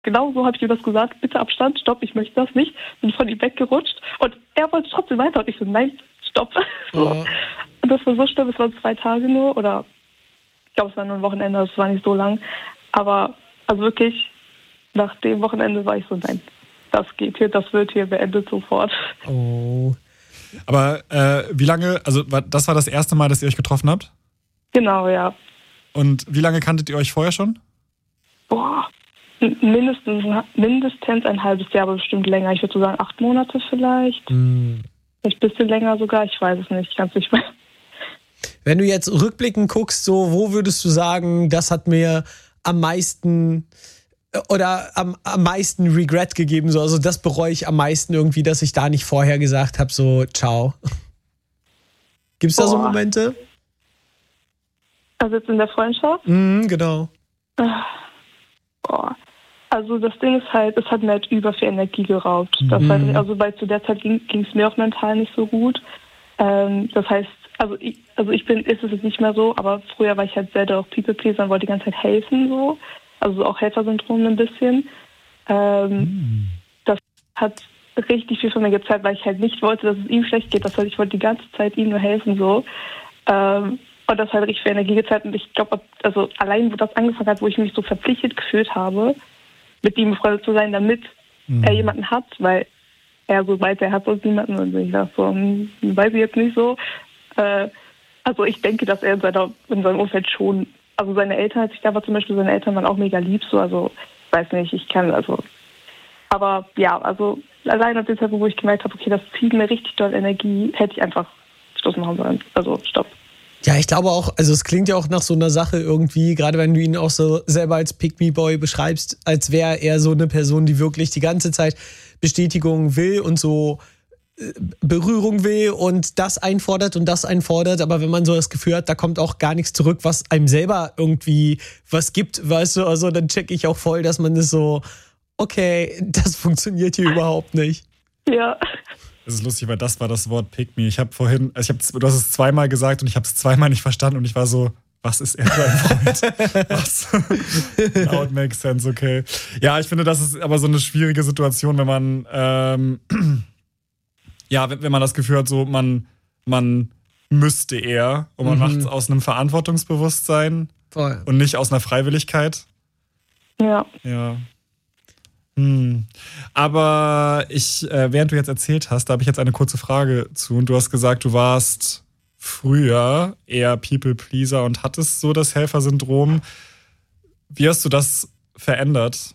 Genau so habe ich ihm das gesagt. Bitte Abstand, stopp, ich möchte das nicht. Bin von ihm weggerutscht. Und er wollte trotzdem weiter. Und ich so, nein, stopp. So. Und das war so schlimm. Es waren 2 Tage nur. Oder ich glaube, es war nur ein Wochenende. Das war nicht so lang. Aber also wirklich, nach dem Wochenende war ich so, nein, das geht hier, das wird hier beendet sofort. Oh. Aber wie lange, also das war das erste Mal, dass ihr euch getroffen habt? Genau, ja. Und wie lange kanntet ihr euch vorher schon? Boah, mindestens ein halbes Jahr, aber bestimmt länger. Ich würde so sagen 8 Monate vielleicht. Vielleicht ein bisschen länger sogar, ich weiß es nicht, ich kann es nicht mehr. Wenn du jetzt rückblickend guckst, so, wo würdest du sagen, das hat mir am meisten Regret gegeben, so, also das bereue ich am meisten irgendwie, dass ich da nicht vorher gesagt habe, so, ciao. Gibt's da so Momente? Also jetzt in der Freundschaft? Genau. Boah. Also das Ding ist halt, es hat mir halt über viel Energie geraubt. Das heißt, also weil zu der Zeit ging es mir auch mental nicht so gut. Das heißt, ist es jetzt nicht mehr so, aber früher war ich halt sehr auch People-Pleaser und wollte die ganze Zeit helfen, so. Also auch Helfersyndrom ein bisschen. Das hat richtig viel von mir gezeigt, weil ich halt nicht wollte, dass es ihm schlecht geht. Das heißt, ich wollte die ganze Zeit ihm nur helfen, so. Und das hat richtig viel Energie gezeigt. Und ich glaube, also allein, wo das angefangen hat, wo ich mich so verpflichtet gefühlt habe, mit ihm befreundet zu sein, damit er jemanden hat, weil er so meinte, er hat sonst niemanden. Und ich dachte so, weiß ich jetzt nicht so. Also ich denke, dass er in seinem Umfeld schon, also seine Eltern, als ich da war zum Beispiel, seine Eltern waren auch mega lieb, so, also ich weiß nicht, aber ja, also allein ab dem Zeitpunkt, wo ich gemerkt habe, okay, das zieht mir richtig doll Energie, hätte ich einfach Schluss machen sollen, also stopp. Ja, ich glaube auch, also es klingt ja auch nach so einer Sache irgendwie, gerade wenn du ihn auch so selber als Pick-me-Boy beschreibst, als wäre er so eine Person, die wirklich die ganze Zeit Bestätigung will und so Berührung will und das einfordert, aber wenn man so das Gefühl hat, da kommt auch gar nichts zurück, was einem selber irgendwie was gibt, weißt du, also dann checke ich auch voll, dass man das so, okay, das funktioniert hier überhaupt nicht. Ja. Das ist lustig, weil das war das Wort Pick me. Du hast es zweimal gesagt und ich habe es zweimal nicht verstanden und ich war so, was ist er für ein Freund? Was? Now it makes sense, okay. Ja, ich finde, das ist aber so eine schwierige Situation, wenn man wenn man das Gefühl hat, so man müsste eher und man macht es aus einem Verantwortungsbewusstsein voll. Und nicht aus einer Freiwilligkeit. Ja. Ja. Aber während du jetzt erzählt hast, da habe ich jetzt eine kurze Frage zu. Und du hast gesagt, du warst früher eher People-Pleaser und hattest so das Helfersyndrom. Wie hast du das verändert?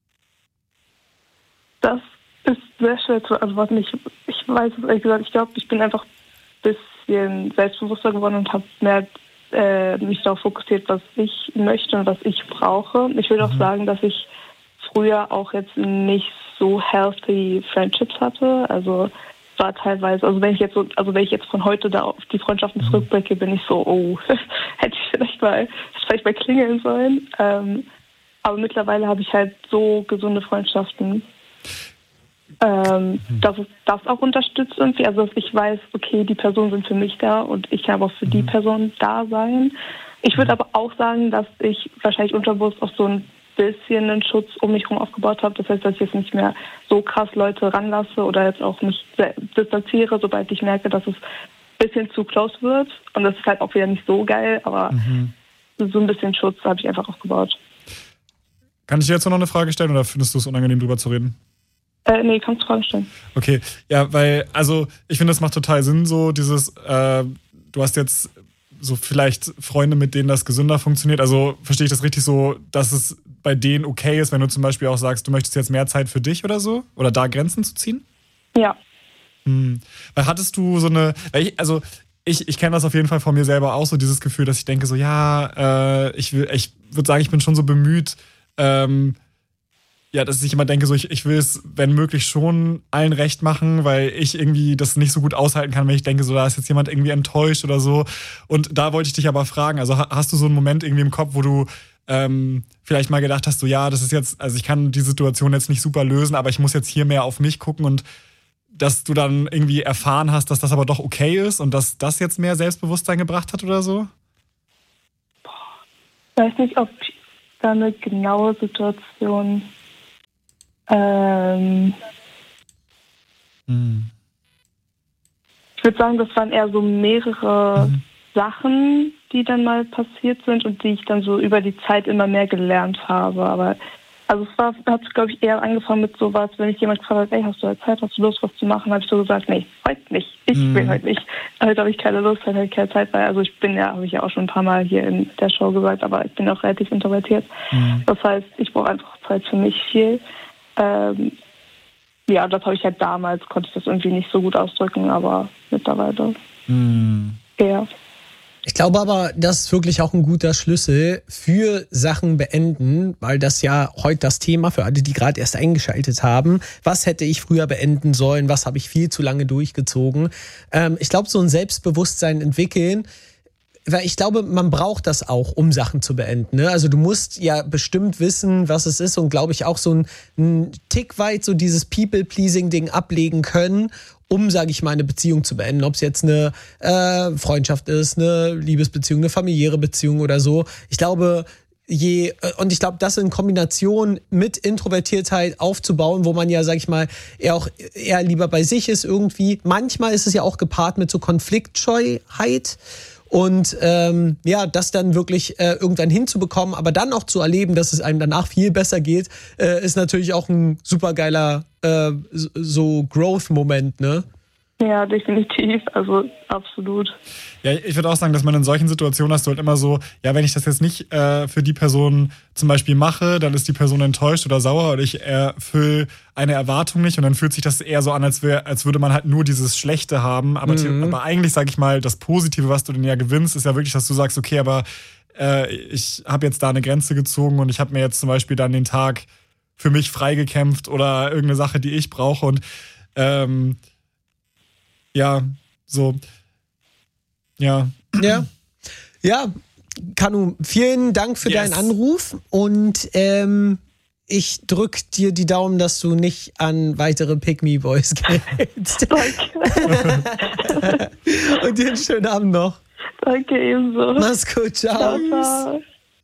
Das ist sehr schwer zu antworten. Ich weiß es ehrlich gesagt. Ich glaube, ich bin einfach ein bisschen selbstbewusster geworden und habe mehr mich darauf fokussiert, was ich möchte und was ich brauche. Ich würde auch sagen, dass ich früher auch jetzt nicht so healthy Friendships hatte. Also war teilweise, wenn ich jetzt von heute da auf die Freundschaften zurückblicke, bin ich so, oh, hätte ich vielleicht mal klingeln sollen. Aber mittlerweile habe ich halt so gesunde Freundschaften, dass es das auch unterstützt irgendwie. Also dass ich weiß, okay, die Personen sind für mich da und ich kann aber auch für die Person da sein. Ich würde aber auch sagen, dass ich wahrscheinlich unterbewusst auch so ein bisschen einen Schutz um mich herum aufgebaut habe. Das heißt, dass ich jetzt nicht mehr so krass Leute ranlasse oder jetzt auch mich distanziere, sobald ich merke, dass es ein bisschen zu close wird. Und das ist halt auch wieder nicht so geil, aber so ein bisschen Schutz habe ich einfach aufgebaut. Kann ich dir jetzt noch eine Frage stellen oder findest du es unangenehm, drüber zu reden? Nee, kannst du Fragen stellen. Okay, ja, weil, also ich finde, das macht total Sinn, so dieses, du hast jetzt so vielleicht Freunde, mit denen das gesünder funktioniert. Also verstehe ich das richtig so, dass es bei denen okay ist, wenn du zum Beispiel auch sagst, du möchtest jetzt mehr Zeit für dich oder so? Oder da Grenzen zu ziehen? Ja. Weil hattest du so eine, ich kenne das auf jeden Fall von mir selber auch, so dieses Gefühl, dass ich denke so, ja, ich würde sagen, ich bin schon so bemüht, dass ich immer denke, so ich will es, wenn möglich, schon allen recht machen, weil ich irgendwie das nicht so gut aushalten kann, wenn ich denke, so da ist jetzt jemand irgendwie enttäuscht oder so. Und da wollte ich dich aber fragen, also hast du so einen Moment irgendwie im Kopf, wo du vielleicht mal gedacht hast, so ja, das ist jetzt, also ich kann die Situation jetzt nicht super lösen, aber ich muss jetzt hier mehr auf mich gucken und dass du dann irgendwie erfahren hast, dass das aber doch okay ist und dass das jetzt mehr Selbstbewusstsein gebracht hat oder so? Ich weiß nicht, ob da eine genaue Situation Ich würde sagen, das waren eher so mehrere Sachen, die dann mal passiert sind und die ich dann so über die Zeit immer mehr gelernt habe. Aber also hat glaube ich, eher angefangen mit sowas, wenn mich jemand gefragt hat, ey, hast du halt Zeit, hast du Lust, was zu machen? Habe ich so gesagt, nee, heute nicht. Ich will heute nicht. Heute habe ich keine Lust, heute habe ich keine Zeit, weil also ich bin ja, habe ich ja auch schon ein paar Mal hier in der Show gesagt, aber ich bin auch relativ introvertiert. Das heißt, ich brauche einfach Zeit für mich viel. Ja, das habe ich halt damals, konnte ich das irgendwie nicht so gut ausdrücken, aber mittlerweile eher. Ich glaube aber, das ist wirklich auch ein guter Schlüssel für Sachen beenden, weil das ja heute das Thema für alle, die gerade erst eingeschaltet haben. Was hätte ich früher beenden sollen? Was habe ich viel zu lange durchgezogen? Ich glaube, so ein Selbstbewusstsein entwickeln, weil ich glaube, man braucht das auch, um Sachen zu beenden. Ne? Also du musst ja bestimmt wissen, was es ist und glaube ich auch so ein Tick weit so dieses People-Pleasing-Ding ablegen können, um, sage ich mal, eine Beziehung zu beenden. Ob es jetzt eine Freundschaft ist, eine Liebesbeziehung, eine familiäre Beziehung oder so. Ich glaube, und ich glaube, das in Kombination mit Introvertiertheit aufzubauen, wo man ja, sag ich mal, eher lieber bei sich ist irgendwie. Manchmal ist es ja auch gepaart mit so Konfliktscheuheit. Und das dann wirklich irgendwann hinzubekommen, aber dann auch zu erleben, dass es einem danach viel besser geht, ist natürlich auch ein super geiler so Growth-Moment, ne? Ja, definitiv. Also absolut. Ja, ich würde auch sagen, dass man in solchen Situationen hast du halt immer so, ja, wenn ich das jetzt nicht für die Person zum Beispiel mache, dann ist die Person enttäuscht oder sauer oder ich erfülle eine Erwartung nicht und dann fühlt sich das eher so an, als würde man halt nur dieses Schlechte haben. Aber eigentlich, sage ich mal, das Positive, was du denn ja gewinnst, ist ja wirklich, dass du sagst, okay, aber ich habe jetzt da eine Grenze gezogen und ich habe mir jetzt zum Beispiel dann den Tag für mich freigekämpft oder irgendeine Sache, die ich brauche und ja, so. Ja. Ja, Kanu, vielen Dank für deinen Anruf und ich drück dir die Daumen, dass du nicht an weitere Pick-Me-Boys gerätst. Danke. Und dir einen schönen Abend noch. Danke ebenso. Mach's gut, ciao. Ciao.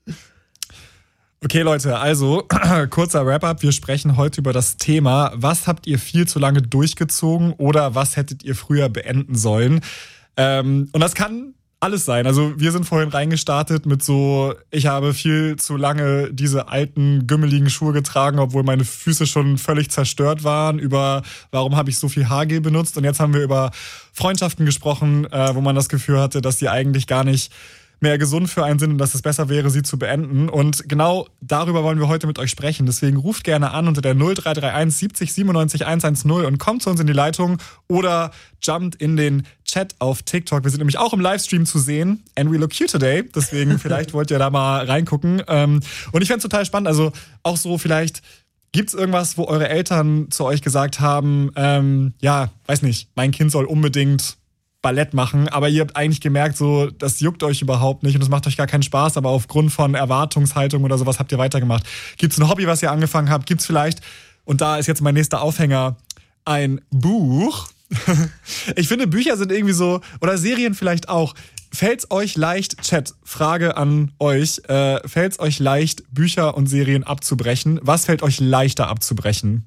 Okay, Leute, also kurzer Wrap-up. Wir sprechen heute über das Thema, was habt ihr viel zu lange durchgezogen oder was hättet ihr früher beenden sollen? Und das kann alles sein. Also wir sind vorhin reingestartet mit so, ich habe viel zu lange diese alten, gümmeligen Schuhe getragen, obwohl meine Füße schon völlig zerstört waren, über warum habe ich so viel Haargel benutzt. Und jetzt haben wir über Freundschaften gesprochen, wo man das Gefühl hatte, dass die eigentlich gar nicht mehr gesund für einen sind und dass es besser wäre, sie zu beenden. Und genau darüber wollen wir heute mit euch sprechen. Deswegen ruft gerne an unter der 0331 70 97 110 und kommt zu uns in die Leitung oder jumpt in den Chat auf TikTok. Wir sind nämlich auch im Livestream zu sehen. And we look cute today. Deswegen vielleicht wollt ihr da mal reingucken. Und ich fände es total spannend. Also auch so vielleicht gibt's irgendwas, wo eure Eltern zu euch gesagt haben, weiß nicht, mein Kind soll unbedingt Ballett machen, aber ihr habt eigentlich gemerkt, so, das juckt euch überhaupt nicht und es macht euch gar keinen Spaß, aber aufgrund von Erwartungshaltung oder sowas habt ihr weitergemacht. Gibt's ein Hobby, was ihr angefangen habt? Gibt's vielleicht, und da ist jetzt mein nächster Aufhänger, ein Buch? Ich finde, Bücher sind irgendwie so, oder Serien vielleicht auch. Fällt's euch leicht, Chat, Frage an euch, fällt's euch leicht, Bücher und Serien abzubrechen? Was fällt euch leichter abzubrechen?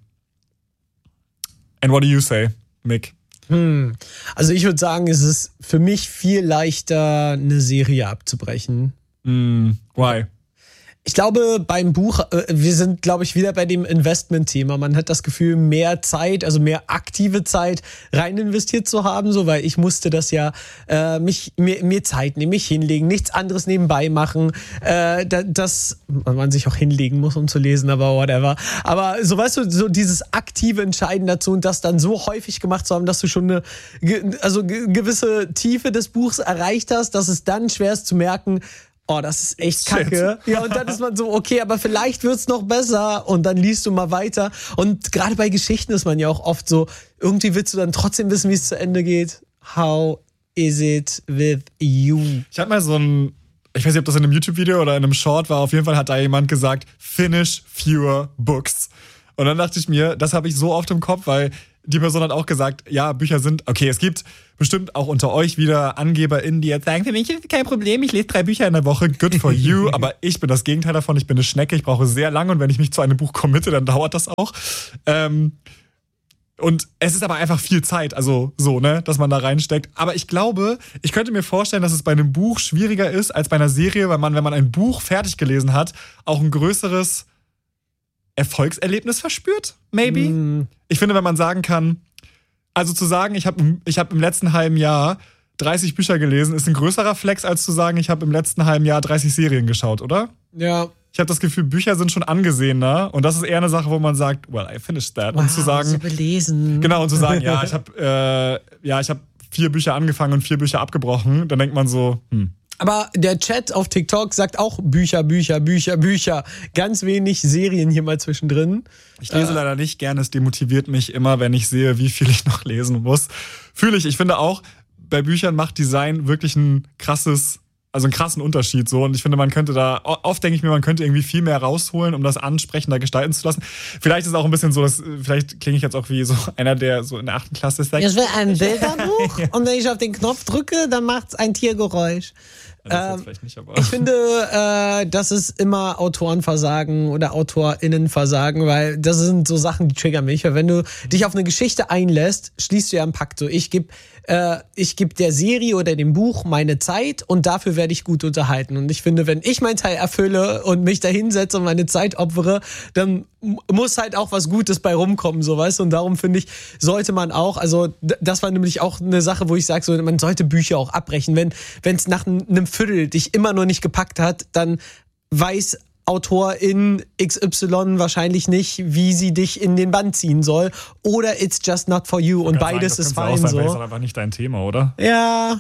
And what do you say, Mick? Also ich würde sagen, es ist für mich viel leichter, eine Serie abzubrechen. Why? Ich glaube, beim Buch, wir sind, glaube ich, wieder bei dem Investment-Thema. Man hat das Gefühl, mehr Zeit, also mehr aktive Zeit rein investiert zu haben, so, weil ich musste das ja mir Zeit nehmen, mich hinlegen, nichts anderes nebenbei machen. Das man sich auch hinlegen muss, um zu lesen, aber whatever. Aber so, weißt du, so dieses aktive Entscheiden dazu und das dann so häufig gemacht zu haben, dass du schon eine gewisse Tiefe des Buchs erreicht hast, dass es dann schwer ist zu merken, oh, das ist echt kacke. Ja, und dann ist man so, okay, aber vielleicht wird's noch besser und dann liest du mal weiter. Und gerade bei Geschichten ist man ja auch oft so, irgendwie willst du dann trotzdem wissen, wie es zu Ende geht. How is it with you? Ich hatte mal so ich weiß nicht, ob das in einem YouTube-Video oder in einem Short war, auf jeden Fall hat da jemand gesagt, finish fewer books. Und dann dachte ich mir, das habe ich so oft im Kopf, weil die Person hat auch gesagt, ja, Bücher sind, okay, es gibt bestimmt auch unter euch wieder AngeberInnen, die jetzt sagen, für mich ist kein Problem, ich lese 3 Bücher in der Woche, good for you, aber ich bin das Gegenteil davon, ich bin eine Schnecke, ich brauche sehr lange und wenn ich mich zu einem Buch committe, dann dauert das auch. Und es ist aber einfach viel Zeit, also so, ne, dass man da reinsteckt. Aber ich glaube, ich könnte mir vorstellen, dass es bei einem Buch schwieriger ist als bei einer Serie, weil man, wenn man ein Buch fertig gelesen hat, auch ein größeres Erfolgserlebnis verspürt, maybe. Ich finde, wenn man sagen kann, also zu sagen, ich hab im letzten halben Jahr 30 Bücher gelesen, ist ein größerer Flex, als zu sagen, ich habe im letzten halben Jahr 30 Serien geschaut, oder? Ja. Ich habe das Gefühl, Bücher sind schon angesehener und das ist eher eine Sache, wo man sagt, well, I finished that. Und zu sagen, so belesen. Genau, und zu sagen, ja, ich habe 4 Bücher angefangen und 4 Bücher abgebrochen, dann denkt man so, Aber der Chat auf TikTok sagt auch Bücher. Ganz wenig Serien hier mal zwischendrin. Ich lese leider nicht gerne, es demotiviert mich immer, wenn ich sehe, wie viel ich noch lesen muss. Ich finde auch, bei Büchern macht Design wirklich einen krassen Unterschied so. Und ich finde, man könnte oft denke ich mir, man könnte irgendwie viel mehr rausholen, um das ansprechender gestalten zu lassen. Vielleicht ist es auch ein bisschen so, vielleicht klinge ich jetzt auch wie so einer, der so in der 8. Klasse sagt. Ich will ein Bilderbuch und wenn ich auf den Knopf drücke, dann macht es ein Tiergeräusch. Das vielleicht nicht, aber ich finde, das ist immer Autorenversagen oder AutorInnenversagen, weil das sind so Sachen, die triggern mich. Weil wenn du dich auf eine Geschichte einlässt, schließt du ja einen Pakt. So, ich geb der Serie oder dem Buch meine Zeit und dafür werde ich gut unterhalten. Und ich finde, wenn ich meinen Teil erfülle und mich da hinsetze und meine Zeit opfere, dann muss halt auch was Gutes bei rumkommen, so, weißt du? Und darum finde ich, sollte man auch, also das war nämlich auch eine Sache, wo ich sage, so, man sollte Bücher auch abbrechen. Wenn es nach einem Viertel dich immer noch nicht gepackt hat, dann weiß Autorin XY wahrscheinlich nicht, wie sie dich in den Bann ziehen soll. Oder it's just not for you. Und beides ist fein so. Das ist einfach nicht dein Thema, oder? Ja.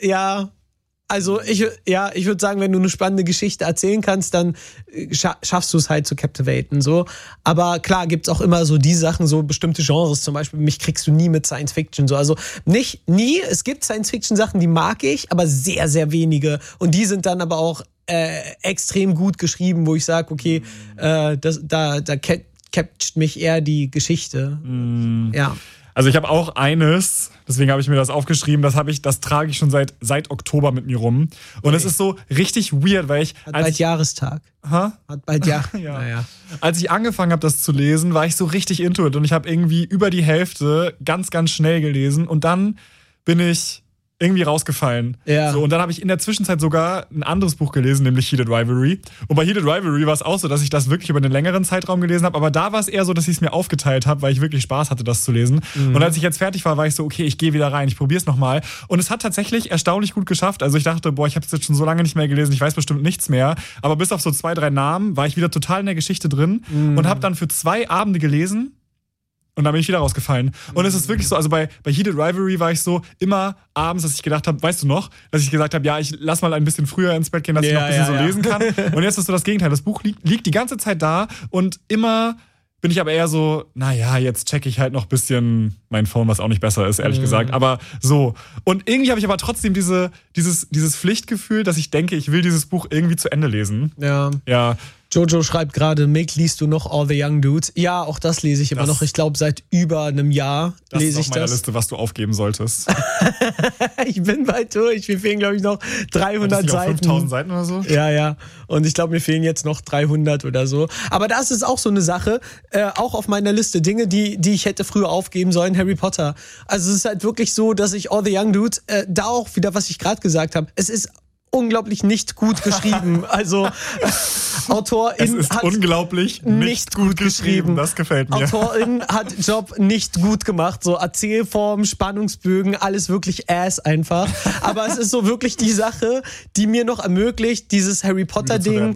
Also ich würde sagen, wenn du eine spannende Geschichte erzählen kannst, dann schaffst du es halt zu captivaten. So. Aber klar gibt's auch immer so die Sachen, so bestimmte Genres, zum Beispiel, mich kriegst du nie mit Science Fiction. So. Also nicht nie, es gibt Science Fiction Sachen, die mag ich, aber sehr, sehr wenige. Und die sind dann aber auch extrem gut geschrieben, wo ich sage, okay, da catcht mich eher die Geschichte. Ja. Also ich habe auch eines, deswegen habe ich mir das aufgeschrieben, das trage ich schon seit Oktober mit mir rum. Und es ist so richtig weird, weil Hat bald Jahrestag. Hat bald ja. Naja. Als ich angefangen habe, das zu lesen, war ich so richtig into it und ich habe irgendwie über die Hälfte ganz, ganz schnell gelesen und dann bin ich irgendwie rausgefallen. Ja. So, und dann habe ich in der Zwischenzeit sogar ein anderes Buch gelesen, nämlich Heated Rivalry. Und bei Heated Rivalry war es auch so, dass ich das wirklich über einen längeren Zeitraum gelesen habe. Aber da war es eher so, dass ich es mir aufgeteilt habe, weil ich wirklich Spaß hatte, das zu lesen. Und als ich jetzt fertig war ich so, okay, ich gehe wieder rein, ich probiere es nochmal. Und es hat tatsächlich erstaunlich gut geschafft. Also ich dachte, ich habe es jetzt schon so lange nicht mehr gelesen, ich weiß bestimmt nichts mehr. Aber bis auf so 2, 3 Namen war ich wieder total in der Geschichte drin und habe dann für 2 Abende gelesen. Und dann bin ich wieder rausgefallen. Und es ist wirklich so, also bei Heated Rivalry war ich so immer abends, dass ich gedacht habe, weißt du noch, dass ich gesagt habe, ja, ich lass mal ein bisschen früher ins Bett gehen, dass ich noch ein bisschen lesen kann. Und jetzt ist so das Gegenteil. Das Buch liegt die ganze Zeit da und immer bin ich aber eher so, naja, jetzt checke ich halt noch ein bisschen mein Phone, was auch nicht besser ist, ehrlich gesagt. Aber so. Und irgendwie habe ich aber trotzdem dieses Pflichtgefühl, dass ich denke, ich will dieses Buch irgendwie zu Ende lesen. Ja. Jojo schreibt gerade, Mick, liest du noch All the Young Dudes? Ja, auch das lese ich immer noch. Ich glaube, seit über einem Jahr lese ich das. Das ist auf meiner Liste, was du aufgeben solltest. Ich bin bald durch. Mir fehlen, glaube ich, noch 300 Seiten. 5000 Seiten oder so? Ja. Und ich glaube, mir fehlen jetzt noch 300 oder so. Aber das ist auch so eine Sache, auch auf meiner Liste. Dinge, die ich hätte früher aufgeben sollen. Harry Potter. Also es ist halt wirklich so, dass ich All the Young Dudes, da auch wieder, was ich gerade gesagt habe, es ist unglaublich nicht gut geschrieben. Also Autorin es ist hat unglaublich nicht gut geschrieben. Das gefällt mir. Autorin hat Job nicht gut gemacht. So Erzählform, Spannungsbögen, alles wirklich ass einfach. Aber es ist so wirklich die Sache, die mir noch ermöglicht, dieses Harry Potter Ding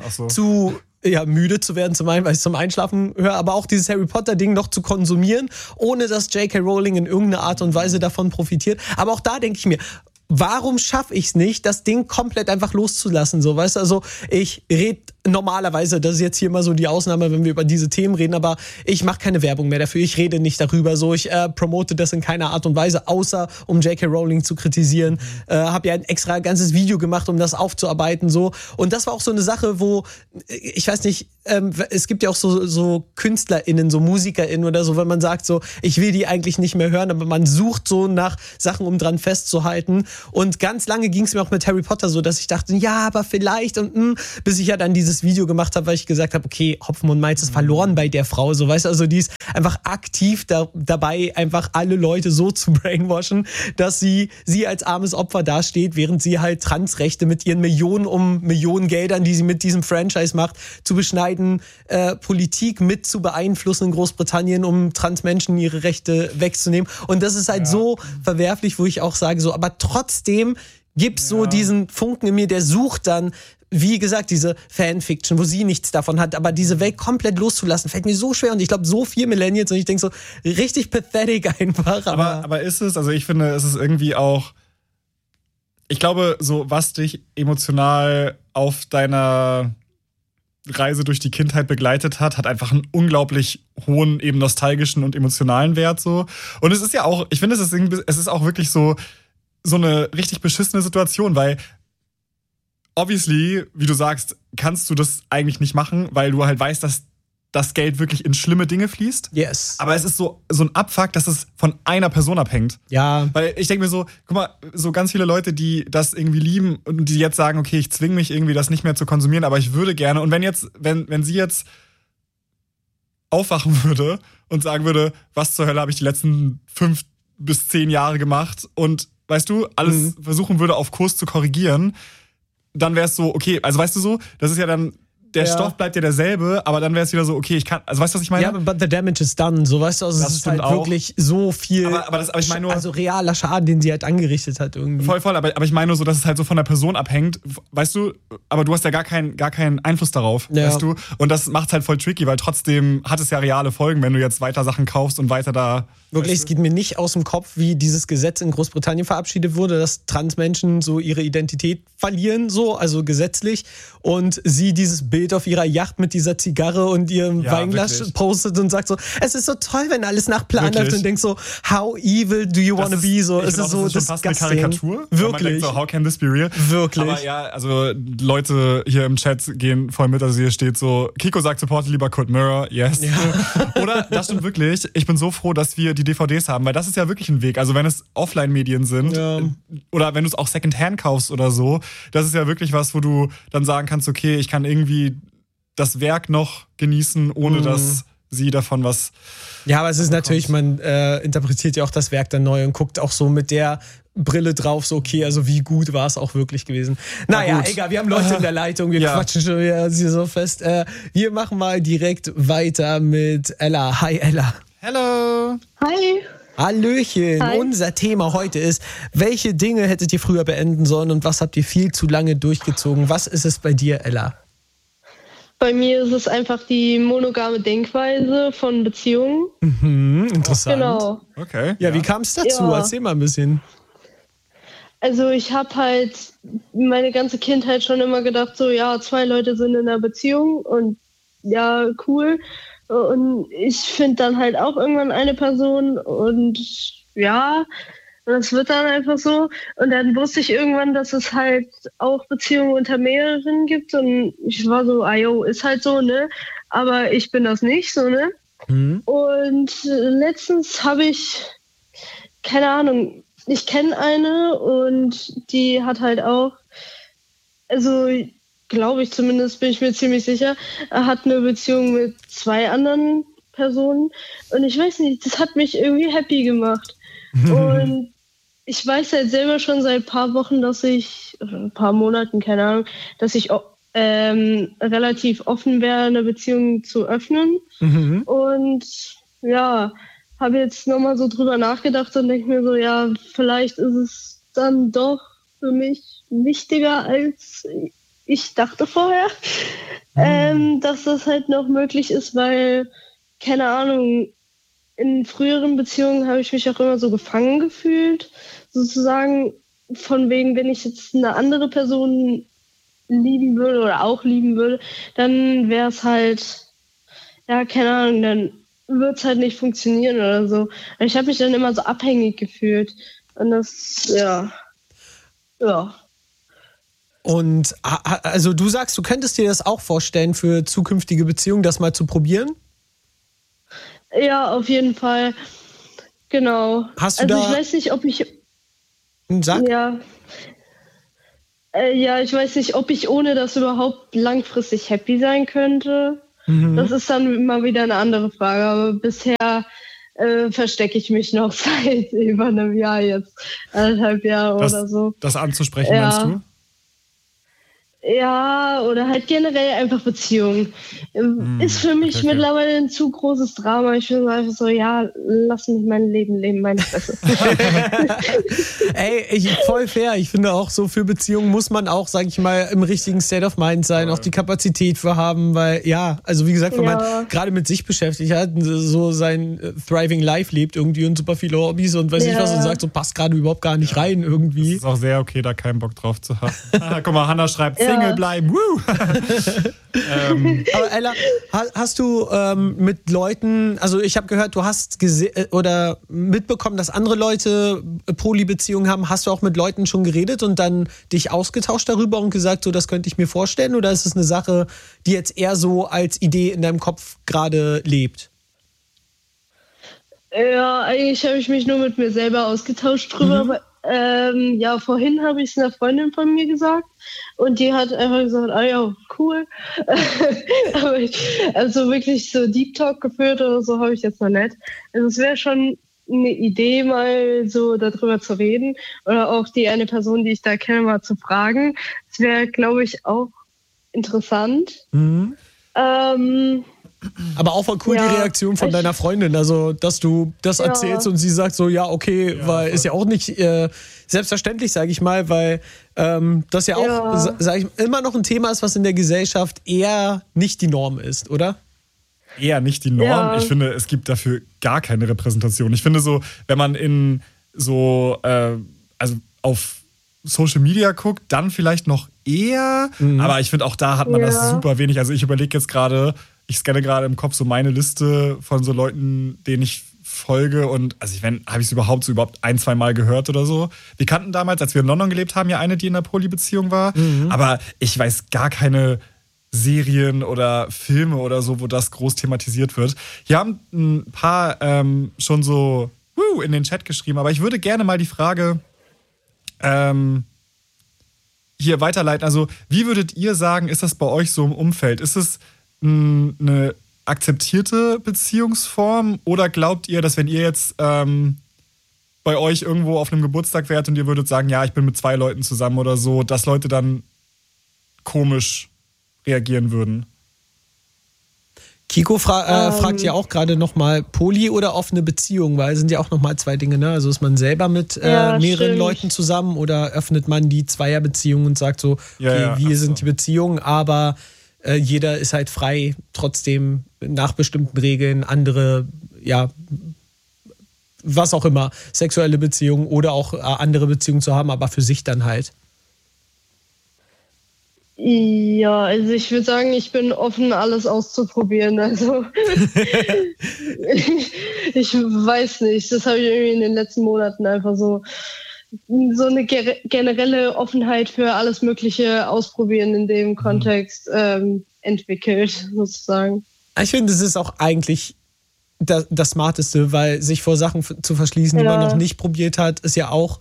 müde zu werden, zum einen, weil ich es zum Einschlafen höre, aber auch dieses Harry Potter-Ding noch zu konsumieren, ohne dass J.K. Rowling in irgendeiner Art und Weise davon profitiert. Aber auch da denke ich mir, warum schaffe ich es nicht, das Ding komplett einfach loszulassen? So, weißt du, also ich rede normalerweise, das ist jetzt hier mal so die Ausnahme, wenn wir über diese Themen reden, aber ich mache keine Werbung mehr dafür, ich rede nicht darüber, so, ich promote das in keiner Art und Weise, außer um J.K. Rowling zu kritisieren. Habe ja ein extra ganzes Video gemacht, um das aufzuarbeiten, so. Und das war auch so eine Sache, wo, ich weiß nicht, es gibt ja auch so KünstlerInnen, so MusikerInnen oder so, wenn man sagt so, ich will die eigentlich nicht mehr hören, aber man sucht so nach Sachen, um dran festzuhalten. Und ganz lange ging es mir auch mit Harry Potter so, dass ich dachte, ja, aber vielleicht und bis ich ja dann dieses Video gemacht habe, weil ich gesagt habe, okay, Hopfen und Malz ist verloren bei der Frau, so, weißt du, also die ist einfach aktiv dabei, einfach alle Leute so zu brainwashen, dass sie als armes Opfer dasteht, während sie halt Transrechte mit ihren Millionen Geldern, die sie mit diesem Franchise macht, zu beschneiden, Politik mit zu beeinflussen in Großbritannien, um Transmenschen ihre Rechte wegzunehmen. Und das ist halt so verwerflich, wo ich auch sage, so, aber trotzdem gibt's so diesen Funken in mir, der sucht dann, wie gesagt, diese Fanfiction, wo sie nichts davon hat, aber diese Welt komplett loszulassen, fällt mir so schwer und ich glaube, so viel Millennials und ich denke so, richtig pathetic einfach. Aber ist es, also ich finde, es ist irgendwie auch, ich glaube, so was dich emotional auf deiner Reise durch die Kindheit begleitet hat einfach einen unglaublich hohen, eben nostalgischen und emotionalen Wert so. Und es ist ja auch, ich finde, es ist auch wirklich so eine richtig beschissene Situation, weil obviously, wie du sagst, kannst du das eigentlich nicht machen, weil du halt weißt, dass das Geld wirklich in schlimme Dinge fließt. Yes. Aber es ist so ein Abfuck, dass es von einer Person abhängt. Ja. Weil ich denke mir so, guck mal, so ganz viele Leute, die das irgendwie lieben und die jetzt sagen, okay, ich zwinge mich irgendwie, das nicht mehr zu konsumieren, aber ich würde gerne. Und wenn sie jetzt aufwachen würde und sagen würde, was zur Hölle habe ich die letzten 5 bis 10 Jahre gemacht und, weißt du, alles versuchen würde, auf Kurs zu korrigieren, dann wäre es so, okay, also weißt du so, das ist ja dann, der Stoff bleibt ja derselbe, aber dann wäre es wieder so, okay, ich kann, also weißt du, was ich meine? Ja, but the damage is done, so, weißt du, also es ist halt auch wirklich so viel, aber ich meine nur, also realer Schaden, den sie halt angerichtet hat irgendwie. Voll, aber ich meine nur so, dass es halt so von der Person abhängt, weißt du, aber du hast ja gar keinen Einfluss darauf, weißt du, und das macht's halt voll tricky, weil trotzdem hat es ja reale Folgen, wenn du jetzt weiter Sachen kaufst und weiter da... Wirklich, es geht mir nicht aus dem Kopf, wie dieses Gesetz in Großbritannien verabschiedet wurde, dass Transmenschen so ihre Identität verlieren, so, also gesetzlich, und sie dieses Bild auf ihrer Yacht mit dieser Zigarre und ihrem Weinglas wirklich postet und sagt so, es ist so toll, wenn alles nach Plan läuft und denkst so, how evil do you want to be? So, es ist so, das ist schon fast eine Karikatur. Wirklich. Man denkt so, how can this be real? Wirklich. Aber ja, also Leute hier im Chat gehen voll mit, also hier steht so, Kiko sagt, supporte lieber Cold Mirror, yes. Ja. Oder, das stimmt wirklich, ich bin so froh, dass wir die DVDs haben, weil das ist ja wirklich ein Weg. Also wenn es Offline-Medien sind oder wenn du es auch Secondhand kaufst oder so, das ist ja wirklich was, wo du dann sagen kannst, okay, ich kann irgendwie das Werk noch genießen, ohne dass sie davon was... Ja, aber es ist natürlich, man interpretiert ja auch das Werk dann neu und guckt auch so mit der Brille drauf, so okay, also wie gut war es auch wirklich gewesen. Naja, egal, wir haben Leute in der Leitung, wir quatschen schon wieder so fest. Wir machen mal direkt weiter mit Ella. Hi Ella. Hello. Hi. Hallöchen. Hi. Unser Thema heute ist, welche Dinge hättet ihr früher beenden sollen und was habt ihr viel zu lange durchgezogen? Was ist es bei dir, Ella? Bei mir ist es einfach die monogame Denkweise von Beziehungen. Interessant. Genau. Okay. Ja, wie kam es dazu? Ja. Erzähl mal ein bisschen. Also ich habe halt meine ganze Kindheit schon immer gedacht, so ja, 2 Leute sind in einer Beziehung und ja, cool. Und ich finde dann halt auch irgendwann eine Person und ja, das wird dann einfach so. Und dann wusste ich irgendwann, dass es halt auch Beziehungen unter mehreren gibt und ich war so, ist halt so, ne? Aber ich bin das nicht, so, ne? Und letztens habe ich, keine Ahnung, ich kenne eine und die hat halt auch, also glaube ich zumindest, bin ich mir ziemlich sicher, hat eine Beziehung mit 2 anderen Personen. Und ich weiß nicht, das hat mich irgendwie happy gemacht. Und ich weiß halt selber schon seit ein paar Wochen, ein paar Monaten, keine Ahnung, dass ich relativ offen wäre, eine Beziehung zu öffnen. Und ja, habe jetzt nochmal so drüber nachgedacht und denke mir so, ja, vielleicht ist es dann doch für mich wichtiger als ich dachte vorher, dass das halt noch möglich ist, weil, keine Ahnung, in früheren Beziehungen habe ich mich auch immer so gefangen gefühlt, sozusagen von wegen, wenn ich jetzt eine andere Person lieben würde oder auch lieben würde, dann wäre es halt, ja, keine Ahnung, dann wird es halt nicht funktionieren oder so. Ich habe mich dann immer so abhängig gefühlt. Und das, ja. Und also du sagst, du könntest dir das auch vorstellen, für zukünftige Beziehungen das mal zu probieren? Ja, auf jeden Fall. Genau. Hast du also da... ich weiß nicht, ob ich... Sag. Ja. Ja, ich weiß nicht, ob ich ohne das überhaupt langfristig happy sein könnte. Das ist dann immer wieder eine andere Frage. Aber bisher verstecke ich mich noch seit über einem Jahr jetzt. 1,5 Jahre oder so. Das anzusprechen, meinst du? Ja, oder halt generell einfach Beziehungen. Ist für mich mittlerweile ein zu großes Drama. Ich bin einfach so, ja, lass mich mein Leben leben, meine Fresse. Ey, voll fair. Ich finde auch so, für Beziehungen muss man auch, sag ich mal, im richtigen State of Mind sein, auch die Kapazität für haben, weil, ja, also wie gesagt, wenn man gerade mit sich beschäftigt hat, so sein Thriving Life lebt irgendwie und super viele Hobbys und weiß nicht was und sagt, so passt gerade überhaupt gar nicht rein irgendwie. Das ist auch sehr okay, da keinen Bock drauf zu haben. Guck mal, Hannah schreibt, Single bleiben. Woo! Aber Ella, hast du mit Leuten, also ich habe gehört, du hast oder mitbekommen, dass andere Leute Polybeziehungen haben. Hast du auch mit Leuten schon geredet und dann dich ausgetauscht darüber und gesagt, so das könnte ich mir vorstellen? Oder ist es eine Sache, die jetzt eher so als Idee in deinem Kopf gerade lebt? Ja, eigentlich habe ich mich nur mit mir selber ausgetauscht drüber. Aber, ja, vorhin habe ich es einer Freundin von mir gesagt und die hat einfach gesagt, ah ja, cool. Aber also wirklich so Deep Talk geführt oder so habe ich jetzt noch nicht. Also es wäre schon eine Idee, mal so darüber zu reden oder auch die eine Person, die ich da kenne, mal zu fragen. Das wäre, glaube ich, auch interessant. Aber auch voll cool die Reaktion von deiner Freundin, also dass du das erzählst und sie sagt so, ja, okay, weil ist ja auch nicht selbstverständlich, sage ich mal, weil das ja auch, sage ich, immer noch ein Thema ist, was in der Gesellschaft eher nicht die Norm ist, oder? Eher nicht die Norm. Ja. Ich finde, es gibt dafür gar keine Repräsentation. Ich finde so, wenn man in so, also auf Social Media guckt, dann vielleicht noch eher, aber ich finde auch da hat man das super wenig. Also ich überlege jetzt gerade, ich scanne gerade im Kopf so meine Liste von so Leuten, denen ich folge und also habe ich es überhaupt 1-2 Mal gehört oder so. Wir kannten damals, als wir in London gelebt haben, ja eine, die in einer Polybeziehung war, aber ich weiß gar keine Serien oder Filme oder so, wo das groß thematisiert wird. Hier haben ein paar schon so in den Chat geschrieben, aber ich würde gerne mal die Frage hier weiterleiten. Also wie würdet ihr sagen, ist das bei euch so im Umfeld? Ist es eine akzeptierte Beziehungsform oder glaubt ihr, dass wenn ihr jetzt bei euch irgendwo auf einem Geburtstag wärt und ihr würdet sagen, ja, ich bin mit 2 Leuten zusammen oder so, dass Leute dann komisch reagieren würden? Kiko fragt ja auch gerade nochmal, Poly oder offene Beziehung, weil es sind ja auch nochmal 2 Dinge, ne? Also ist man selber mit mehreren Leuten zusammen oder öffnet man die Zweierbeziehung und sagt so, okay, wir sind die Beziehung, aber jeder ist halt frei, trotzdem nach bestimmten Regeln andere, ja, was auch immer, sexuelle Beziehungen oder auch andere Beziehungen zu haben, aber für sich dann halt. Ja, also ich würde sagen, ich bin offen, alles auszuprobieren. Also ich weiß nicht, das habe ich irgendwie in den letzten Monaten einfach so eine generelle Offenheit für alles Mögliche ausprobieren in dem Kontext entwickelt, sozusagen. Ich finde, es ist auch eigentlich das Smarteste, weil sich vor Sachen zu verschließen, die man noch nicht probiert hat, ist ja auch,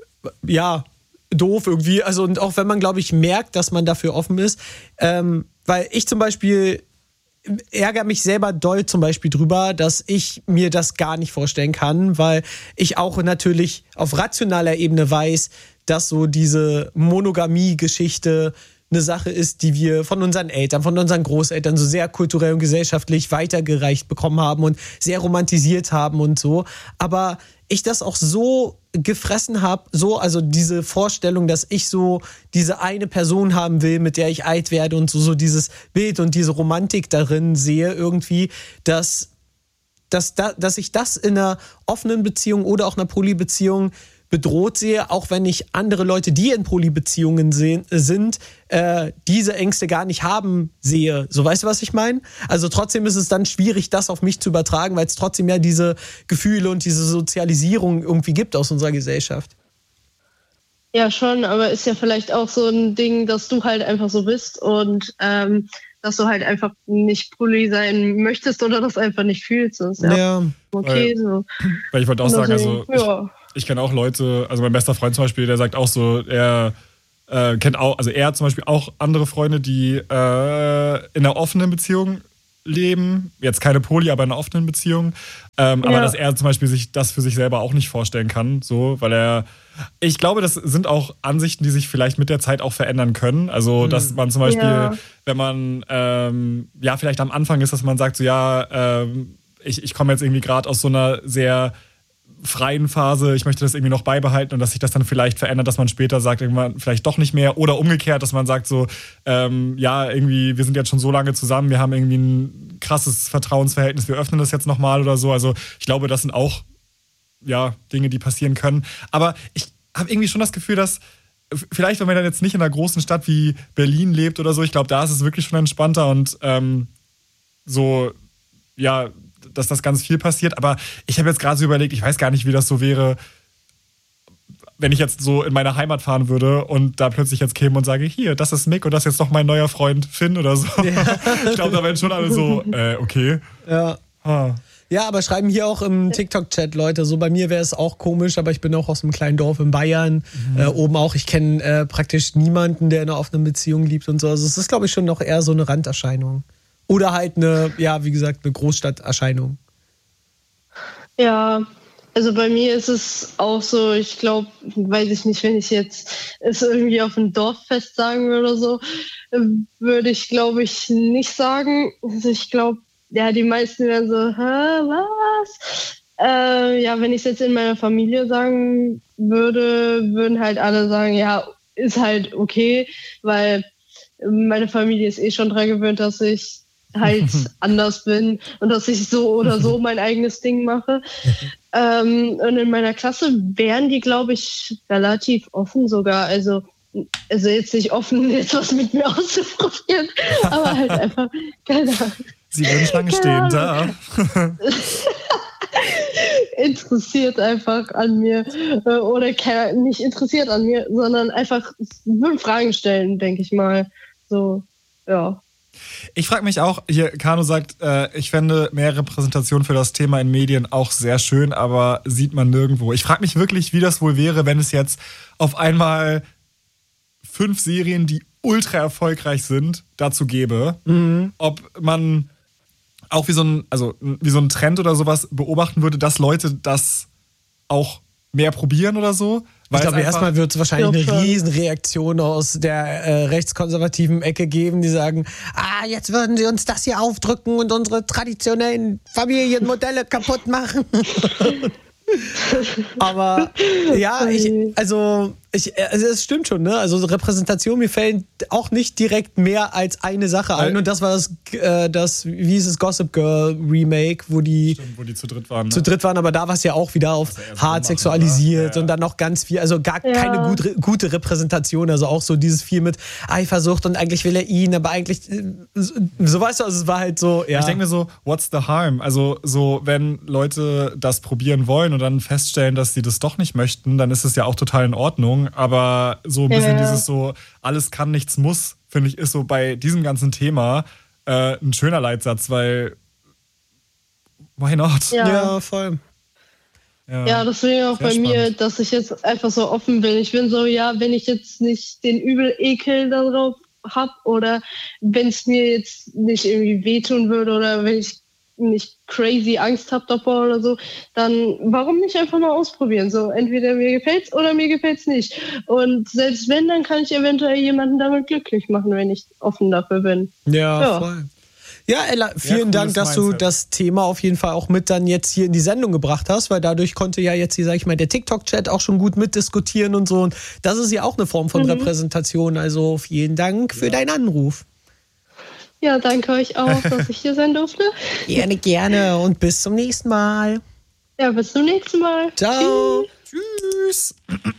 doof irgendwie. Also, und auch wenn man, glaube ich, merkt, dass man dafür offen ist, weil ich zum Beispiel ärgere mich selber doll zum Beispiel drüber, dass ich mir das gar nicht vorstellen kann, weil ich auch natürlich auf rationaler Ebene weiß, dass so diese Monogamie-Geschichte eine Sache ist, die wir von unseren Eltern, von unseren Großeltern so sehr kulturell und gesellschaftlich weitergereicht bekommen haben und sehr romantisiert haben und so. Aber ich das auch so gefressen habe, also diese Vorstellung, dass ich so diese eine Person haben will, mit der ich alt werde und so dieses Bild und diese Romantik darin sehe irgendwie, dass ich das in einer offenen Beziehung oder auch einer Polybeziehung bedroht sehe, auch wenn ich andere Leute, die in Polybeziehungen sind, diese Ängste gar nicht haben sehe. So, weißt du, was ich meine? Also trotzdem ist es dann schwierig, das auf mich zu übertragen, weil es trotzdem ja diese Gefühle und diese Sozialisierung irgendwie gibt aus unserer Gesellschaft. Ja, schon, aber ist ja vielleicht auch so ein Ding, dass du halt einfach so bist und dass du halt einfach nicht poly sein möchtest oder das einfach nicht fühlst. Das ist ja okay. So. Weil ich wollte auch sagen, also ja. ich kenne auch Leute, also mein bester Freund zum Beispiel, der sagt auch so, er kennt auch, also er hat zum Beispiel auch andere Freunde, die in einer offenen Beziehung leben, jetzt keine Poly, aber in einer offenen Beziehung, aber dass er zum Beispiel sich das für sich selber auch nicht vorstellen kann, so, weil ich glaube, das sind auch Ansichten, die sich vielleicht mit der Zeit auch verändern können, also dass man zum Beispiel, wenn man vielleicht am Anfang ist, dass man sagt so, ich komme jetzt irgendwie gerade aus so einer sehr freien Phase, ich möchte das irgendwie noch beibehalten und dass sich das dann vielleicht verändert, dass man später sagt, irgendwann vielleicht doch nicht mehr oder umgekehrt, dass man sagt so, irgendwie, wir sind jetzt schon so lange zusammen, wir haben irgendwie ein krasses Vertrauensverhältnis, wir öffnen das jetzt nochmal oder so, also ich glaube, das sind auch Dinge, die passieren können, aber ich habe irgendwie schon das Gefühl, dass vielleicht, wenn man dann jetzt nicht in einer großen Stadt wie Berlin lebt oder so, ich glaube, da ist es wirklich schon entspannter und dass das ganz viel passiert. Aber ich habe jetzt gerade so überlegt, ich weiß gar nicht, wie das so wäre, wenn ich jetzt so in meine Heimat fahren würde und da plötzlich jetzt käme und sage, hier, das ist Mick und das ist jetzt noch mein neuer Freund Finn oder so. Ja. Ich glaube, da wären schon alle so, okay. Ja. Ja, aber schreiben hier auch im TikTok-Chat Leute, so bei mir wäre es auch komisch, aber ich bin auch aus einem kleinen Dorf in Bayern, oben auch, ich kenne praktisch niemanden, der in einer offenen Beziehung liebt und so. Also es ist, glaube ich, schon noch eher so eine Randerscheinung. Oder halt eine Großstadterscheinung. Ja, also bei mir ist es auch so, ich glaube, weiß ich nicht, wenn ich jetzt es irgendwie auf ein Dorffest sagen würde oder so, würde ich, glaube ich, nicht sagen. Also ich glaube, die meisten wären so, was? Wenn ich es jetzt in meiner Familie sagen würde, würden halt alle sagen, ja, ist halt okay, weil meine Familie ist eh schon dran gewöhnt, dass ich halt anders bin und dass ich so oder so mein eigenes Ding mache. Und in meiner Klasse wären die, glaube ich, relativ offen sogar. Also jetzt nicht offen, jetzt was mit mir auszuprobieren, aber halt einfach, keine Ahnung. Sie würden Schlange stehen, da. Interessiert einfach an mir. Oder nicht interessiert an mir, sondern einfach würden Fragen stellen, denke ich mal. So, ja. Ich frage mich auch, hier Kano sagt, ich fände mehr Repräsentation für das Thema in Medien auch sehr schön, aber sieht man nirgendwo. Ich frage mich wirklich, wie das wohl wäre, wenn es jetzt auf einmal 5 Serien, die ultra erfolgreich sind, dazu gäbe. Ob man auch wie so ein Trend oder sowas beobachten würde, dass Leute das auch mehr probieren oder so. Ich glaube, erstmal wird es wahrscheinlich eine Riesenreaktion aus der rechtskonservativen Ecke geben, die sagen, jetzt würden sie uns das hier aufdrücken und unsere traditionellen Familienmodelle kaputt machen. Aber ja, es stimmt schon, ne? Also Repräsentation, mir fällt auch nicht direkt mehr als eine Sache ein. Und das war das wie hieß es, Gossip Girl Remake, wo die zu dritt waren. Ne? Zu dritt waren, aber da war es ja auch wieder auf hart sexualisiert und dann noch ganz viel, also gar keine gute Repräsentation, also auch so dieses viel mit Eifersucht und eigentlich will er ihn, aber eigentlich, so weißt du, also es war halt so, ja. Ich denke mir so, what's the harm? Also so, wenn Leute das probieren wollen und dann feststellen, dass sie das doch nicht möchten, dann ist es ja auch total in Ordnung. Aber so ein bisschen dieses so, alles kann, nichts muss, finde ich, ist so bei diesem ganzen Thema ein schöner Leitsatz, weil why not? Ja, voll. Ja, deswegen auch bei mir, dass ich jetzt einfach so offen bin. Ich bin so, wenn ich jetzt nicht den Übel-Ekel darauf habe oder wenn es mir jetzt nicht irgendwie wehtun würde oder wenn ich nicht crazy Angst habe davor oder so, dann warum nicht einfach mal ausprobieren? So, entweder mir gefällt's oder mir gefällt's nicht. Und selbst wenn, dann kann ich eventuell jemanden damit glücklich machen, wenn ich offen dafür bin. Ja. Voll. Ja, Ella, vielen Dank, dass du das Thema auf jeden Fall auch mit dann jetzt hier in die Sendung gebracht hast, weil dadurch konnte ja jetzt hier, sag ich mal, der TikTok-Chat auch schon gut mitdiskutieren und so. Und das ist ja auch eine Form von Repräsentation. Also vielen Dank für deinen Anruf. Ja, danke euch auch, dass ich hier sein durfte. Gerne und bis zum nächsten Mal. Ja, bis zum nächsten Mal. Ciao. Tschüss. Tschüss.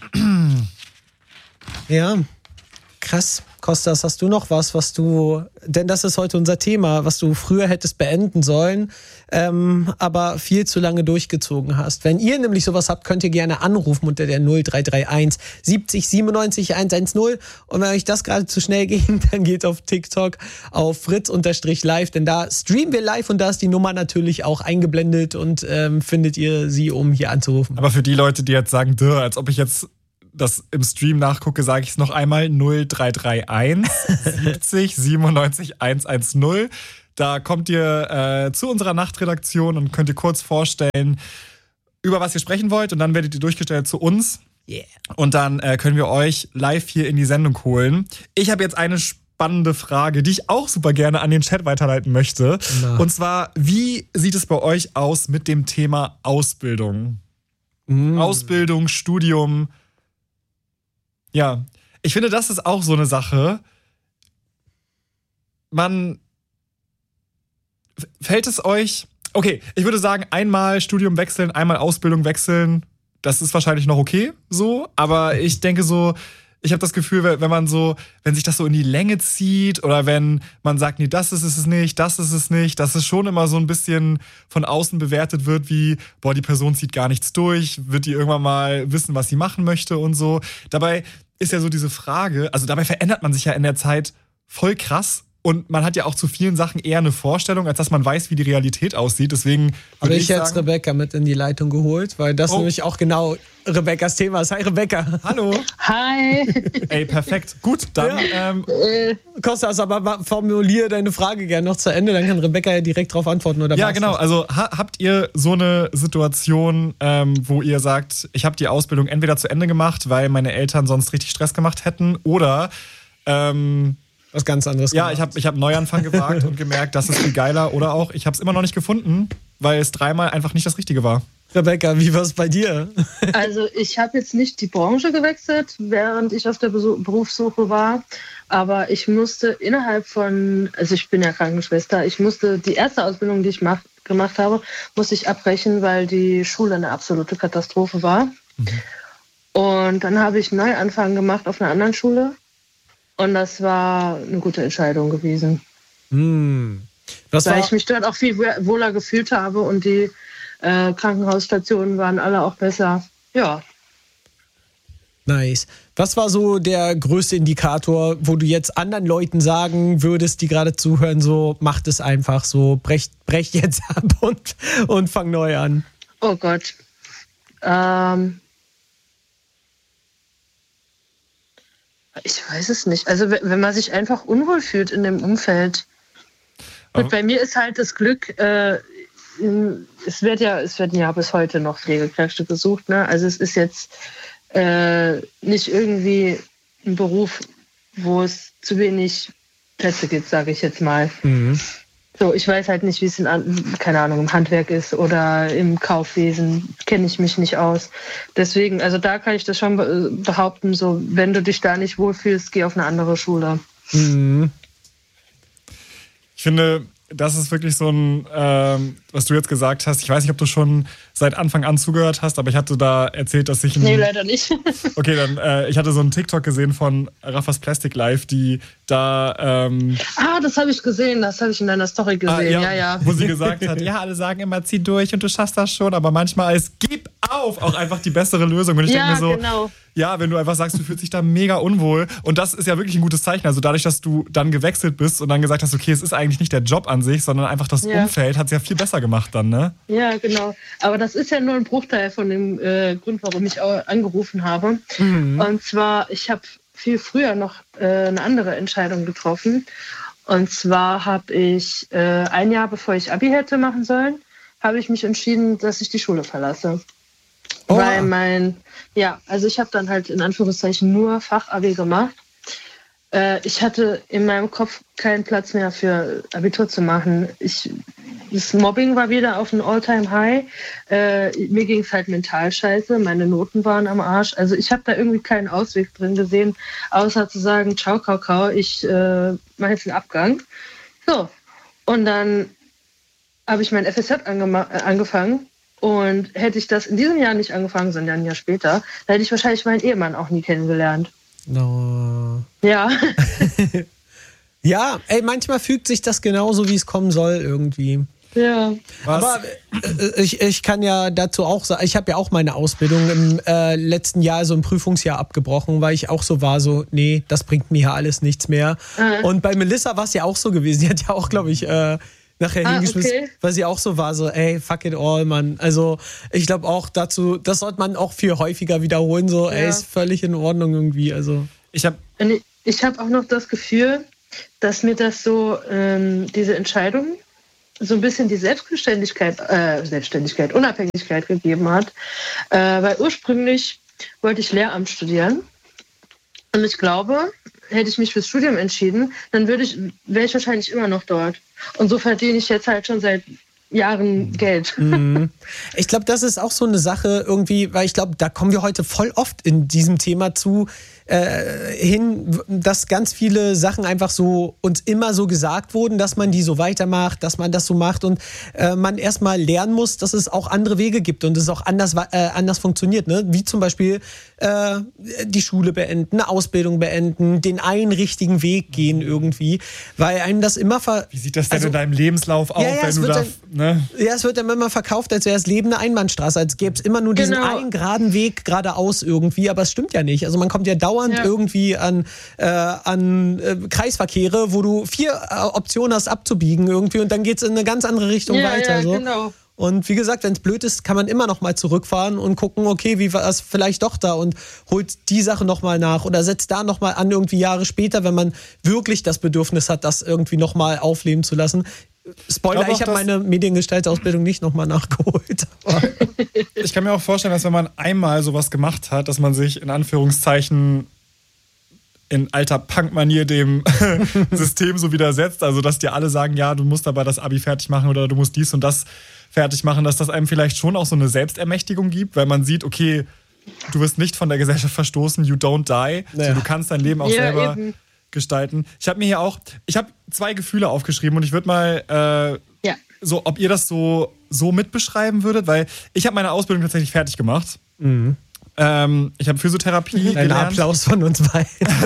Ja, krass. Kostas, hast du noch was du, denn das ist heute unser Thema, was du früher hättest beenden sollen, aber viel zu lange durchgezogen hast. Wenn ihr nämlich sowas habt, könnt ihr gerne anrufen unter der 0331 70 97 110. Und wenn euch das gerade zu schnell ging, dann geht auf TikTok auf fritz_live, denn da streamen wir live und da ist die Nummer natürlich auch eingeblendet und findet ihr sie, um hier anzurufen. Aber für die Leute, die jetzt sagen, als ob ich jetzt das im Stream nachgucke, sage ich es noch einmal, 0331 70 97 110. Da kommt ihr zu unserer Nachtredaktion und könnt ihr kurz vorstellen, über was ihr sprechen wollt und dann werdet ihr durchgestellt zu uns. Yeah. Und dann können wir euch live hier in die Sendung holen. Ich habe jetzt eine spannende Frage, die ich auch super gerne an den Chat weiterleiten möchte. Na. Und zwar, wie sieht es bei euch aus mit dem Thema Ausbildung? Ausbildung, Studium. Ja, ich finde, das ist auch so eine Sache. Fällt es euch... Okay, ich würde sagen, einmal Studium wechseln, einmal Ausbildung wechseln, das ist wahrscheinlich noch okay, so. Aber ich denke so, ich habe das Gefühl, wenn sich das so in die Länge zieht oder wenn man sagt, nee, das ist es nicht, dass es schon immer so ein bisschen von außen bewertet wird wie, boah, die Person zieht gar nichts durch, wird die irgendwann mal wissen, was sie machen möchte und so. Dabei ist ja so diese Frage, also dabei verändert man sich ja in der Zeit voll krass. Und man hat ja auch zu vielen Sachen eher eine Vorstellung, als dass man weiß, wie die Realität aussieht. Deswegen habe ich jetzt Rebecca mit in die Leitung geholt, weil das nämlich auch genau Rebecca's Thema ist. Hi Rebecca. Hallo. Hi. Ey, perfekt. Gut, dann... Kostas, aber formulier deine Frage gerne noch zu Ende, dann kann Rebecca ja direkt darauf antworten. Oder ja, genau. Also habt ihr so eine Situation, wo ihr sagt, ich habe die Ausbildung entweder zu Ende gemacht, weil meine Eltern sonst richtig Stress gemacht hätten, oder... was ganz anderes. Ja, ich hab einen Neuanfang gewagt und gemerkt, das ist viel geiler. Oder auch, ich habe es immer noch nicht gefunden, weil es dreimal einfach nicht das Richtige war. Rebecca, wie war es bei dir? Also ich habe jetzt nicht die Branche gewechselt, während ich auf der Berufssuche war. Aber ich musste innerhalb von, also ich bin ja Krankenschwester, ich musste die erste Ausbildung, die ich gemacht habe, musste ich abbrechen, weil die Schule eine absolute Katastrophe war. Und dann habe ich einen Neuanfang gemacht auf einer anderen Schule. Und das war eine gute Entscheidung gewesen. Weil ich mich dort auch viel wohler gefühlt habe und die Krankenhausstationen waren alle auch besser. Ja. Nice. Was war so der größte Indikator, wo du jetzt anderen Leuten sagen würdest, die gerade zuhören, so macht es einfach so, brech jetzt ab und fang neu an? Oh Gott. Ich weiß es nicht. Also wenn man sich einfach unwohl fühlt in dem Umfeld. Und bei mir ist halt das Glück, es werden ja bis heute noch Pflegekräfte gesucht. Ne? Also es ist jetzt nicht irgendwie ein Beruf, wo es zu wenig Plätze gibt, sage ich jetzt mal. So, ich weiß halt nicht, wie es keine Ahnung, im Handwerk ist oder im Kaufwesen, kenne ich mich nicht aus. Deswegen, also da kann ich das schon behaupten, so, wenn du dich da nicht wohlfühlst, geh auf eine andere Schule. Ich finde, das ist wirklich so ein, was du jetzt gesagt hast. Ich weiß nicht, ob du schon seit Anfang an zugehört hast, aber ich hatte da erzählt, dass ich... Nee, leider nicht. Okay, dann, ich hatte so einen TikTok gesehen von Raffas Plastic Life, die da... das habe ich gesehen, das habe ich in deiner Story gesehen, ja. Wo sie gesagt hat, ja, alle sagen immer, zieh durch und du schaffst das schon, aber manchmal ist gib auf auch einfach die bessere Lösung. Und ich denke mir so, genau. Ja, wenn du einfach sagst, du fühlst dich da mega unwohl. Und das ist ja wirklich ein gutes Zeichen. Also dadurch, dass du dann gewechselt bist und dann gesagt hast, okay, es ist eigentlich nicht der Job an sich, sondern einfach das Umfeld, hat es ja viel besser gemacht dann, ne? Ja, genau. Aber das ist ja nur ein Bruchteil von dem Grund, warum ich auch angerufen habe. Und zwar, ich habe viel früher noch eine andere Entscheidung getroffen. Und zwar habe ich ein Jahr, bevor ich Abi hätte machen sollen, habe ich mich entschieden, dass ich die Schule verlasse. Oh. Weil also ich habe dann halt in Anführungszeichen nur Fachabi gemacht. Ich hatte in meinem Kopf keinen Platz mehr für Abitur zu machen. Das Mobbing war wieder auf ein All-Time-High. Mir ging es halt mental scheiße. Meine Noten waren am Arsch. Also ich habe da irgendwie keinen Ausweg drin gesehen, außer zu sagen, ciao, Kakao, ich mache jetzt einen Abgang. So, und dann habe ich mein FSJ angefangen Und hätte ich das in diesem Jahr nicht angefangen, sondern ein Jahr später, dann hätte ich wahrscheinlich meinen Ehemann auch nie kennengelernt. No. Ja. Ja, ey, manchmal fügt sich das genauso, wie es kommen soll irgendwie. Ja. Was? Aber ich kann ja dazu auch sagen, ich habe ja auch meine Ausbildung im letzten Jahr, so im Prüfungsjahr abgebrochen, weil ich auch so war, so, nee, das bringt mir ja alles nichts mehr. Und bei Melissa war es ja auch so gewesen, die hat ja auch, glaube ich, nachher hingeschmissen, okay. weil sie auch so war, so, ey, fuck it all, Mann. Also ich glaube auch dazu, das sollte man auch viel häufiger wiederholen, so, ey, ist völlig in Ordnung irgendwie, also. Ich hab auch noch das Gefühl, dass mir das so, diese Entscheidung so ein bisschen die Unabhängigkeit gegeben hat. Weil ursprünglich wollte ich Lehramt studieren. Und ich glaube, hätte ich mich fürs Studium entschieden, dann wäre ich wahrscheinlich immer noch dort. Und so verdiene ich jetzt halt schon seit Jahren Geld. Ich glaube, das ist auch so eine Sache irgendwie, weil ich glaube, da kommen wir heute voll oft in diesem Thema zu hin, dass ganz viele Sachen einfach so uns immer so gesagt wurden, dass man die so weitermacht, dass man das so macht und man erstmal lernen muss, dass es auch andere Wege gibt und es auch anders funktioniert, ne? Wie zum Beispiel die Schule beenden, eine Ausbildung beenden, den einen richtigen Weg gehen irgendwie, weil einem das immer Wie sieht das denn in deinem Lebenslauf aus, wenn du da... Ne? Ja, es wird dann immer verkauft, als wäre das Leben eine Einbahnstraße, als gäbe es immer nur diesen einen geraden Weg geradeaus irgendwie, aber es stimmt ja nicht. Also man kommt ja dauernd irgendwie an Kreisverkehre, wo du 4 Optionen hast abzubiegen irgendwie und dann geht's in eine ganz andere Richtung weiter. Ja, so. genau. Und wie gesagt, wenn es blöd ist, kann man immer noch mal zurückfahren und gucken, okay, wie war es vielleicht doch da und holt die Sache noch mal nach oder setzt da noch mal an irgendwie Jahre später, wenn man wirklich das Bedürfnis hat, das irgendwie noch mal aufleben zu lassen. Spoiler, ich habe meine Mediengestalterausbildung nicht nochmal nachgeholt. Ich kann mir auch vorstellen, dass wenn man einmal sowas gemacht hat, dass man sich in Anführungszeichen in alter Punk-Manier dem System so widersetzt. Also, dass dir alle sagen, ja, du musst aber das Abi fertig machen oder du musst dies und das fertig machen, dass das einem vielleicht schon auch so eine Selbstermächtigung gibt, weil man sieht, okay, du wirst nicht von der Gesellschaft verstoßen, you don't die. Also, du kannst dein Leben auch selber gestalten. Ich habe 2 Gefühle aufgeschrieben und ich würde mal so, ob ihr das so mitbeschreiben würdet, weil ich habe meine Ausbildung tatsächlich fertig gemacht. Mhm. Ich habe Physiotherapie gelernt. Ein Applaus von uns beiden.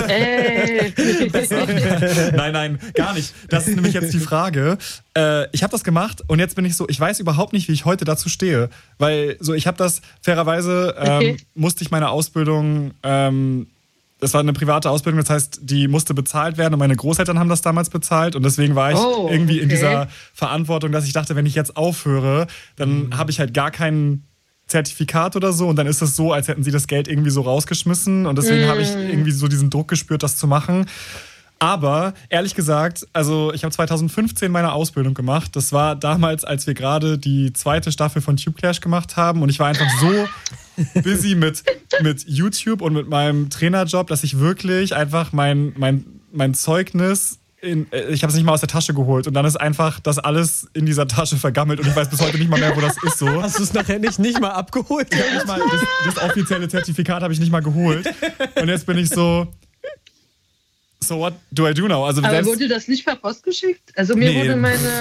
Nein, gar nicht. Das ist nämlich jetzt die Frage. Ich habe das gemacht und jetzt bin ich so, ich weiß überhaupt nicht, wie ich heute dazu stehe. Weil so, ich habe das fairerweise, musste ich meine Ausbildung, das war eine private Ausbildung, das heißt, die musste bezahlt werden und meine Großeltern haben das damals bezahlt und deswegen war ich irgendwie in dieser Verantwortung, dass ich dachte, wenn ich jetzt aufhöre, dann habe ich halt gar keinen Zertifikat oder so und dann ist es so, als hätten sie das Geld irgendwie so rausgeschmissen und deswegen habe ich irgendwie so diesen Druck gespürt, das zu machen. Aber ehrlich gesagt, also ich habe 2015 meine Ausbildung gemacht. Das war damals, als wir gerade die 2. Staffel von Tube Clash gemacht haben und ich war einfach so busy mit YouTube und mit meinem Trainerjob, dass ich wirklich einfach mein Zeugnis ich habe es nicht mal aus der Tasche geholt und dann ist einfach das alles in dieser Tasche vergammelt und ich weiß bis heute nicht mal mehr, wo das ist so. Hast du es nachher nicht mal abgeholt? Das offizielle Zertifikat habe ich nicht mal geholt und jetzt bin ich so what do I do now? Also, aber wurde das nicht per Post geschickt? Also mir wurde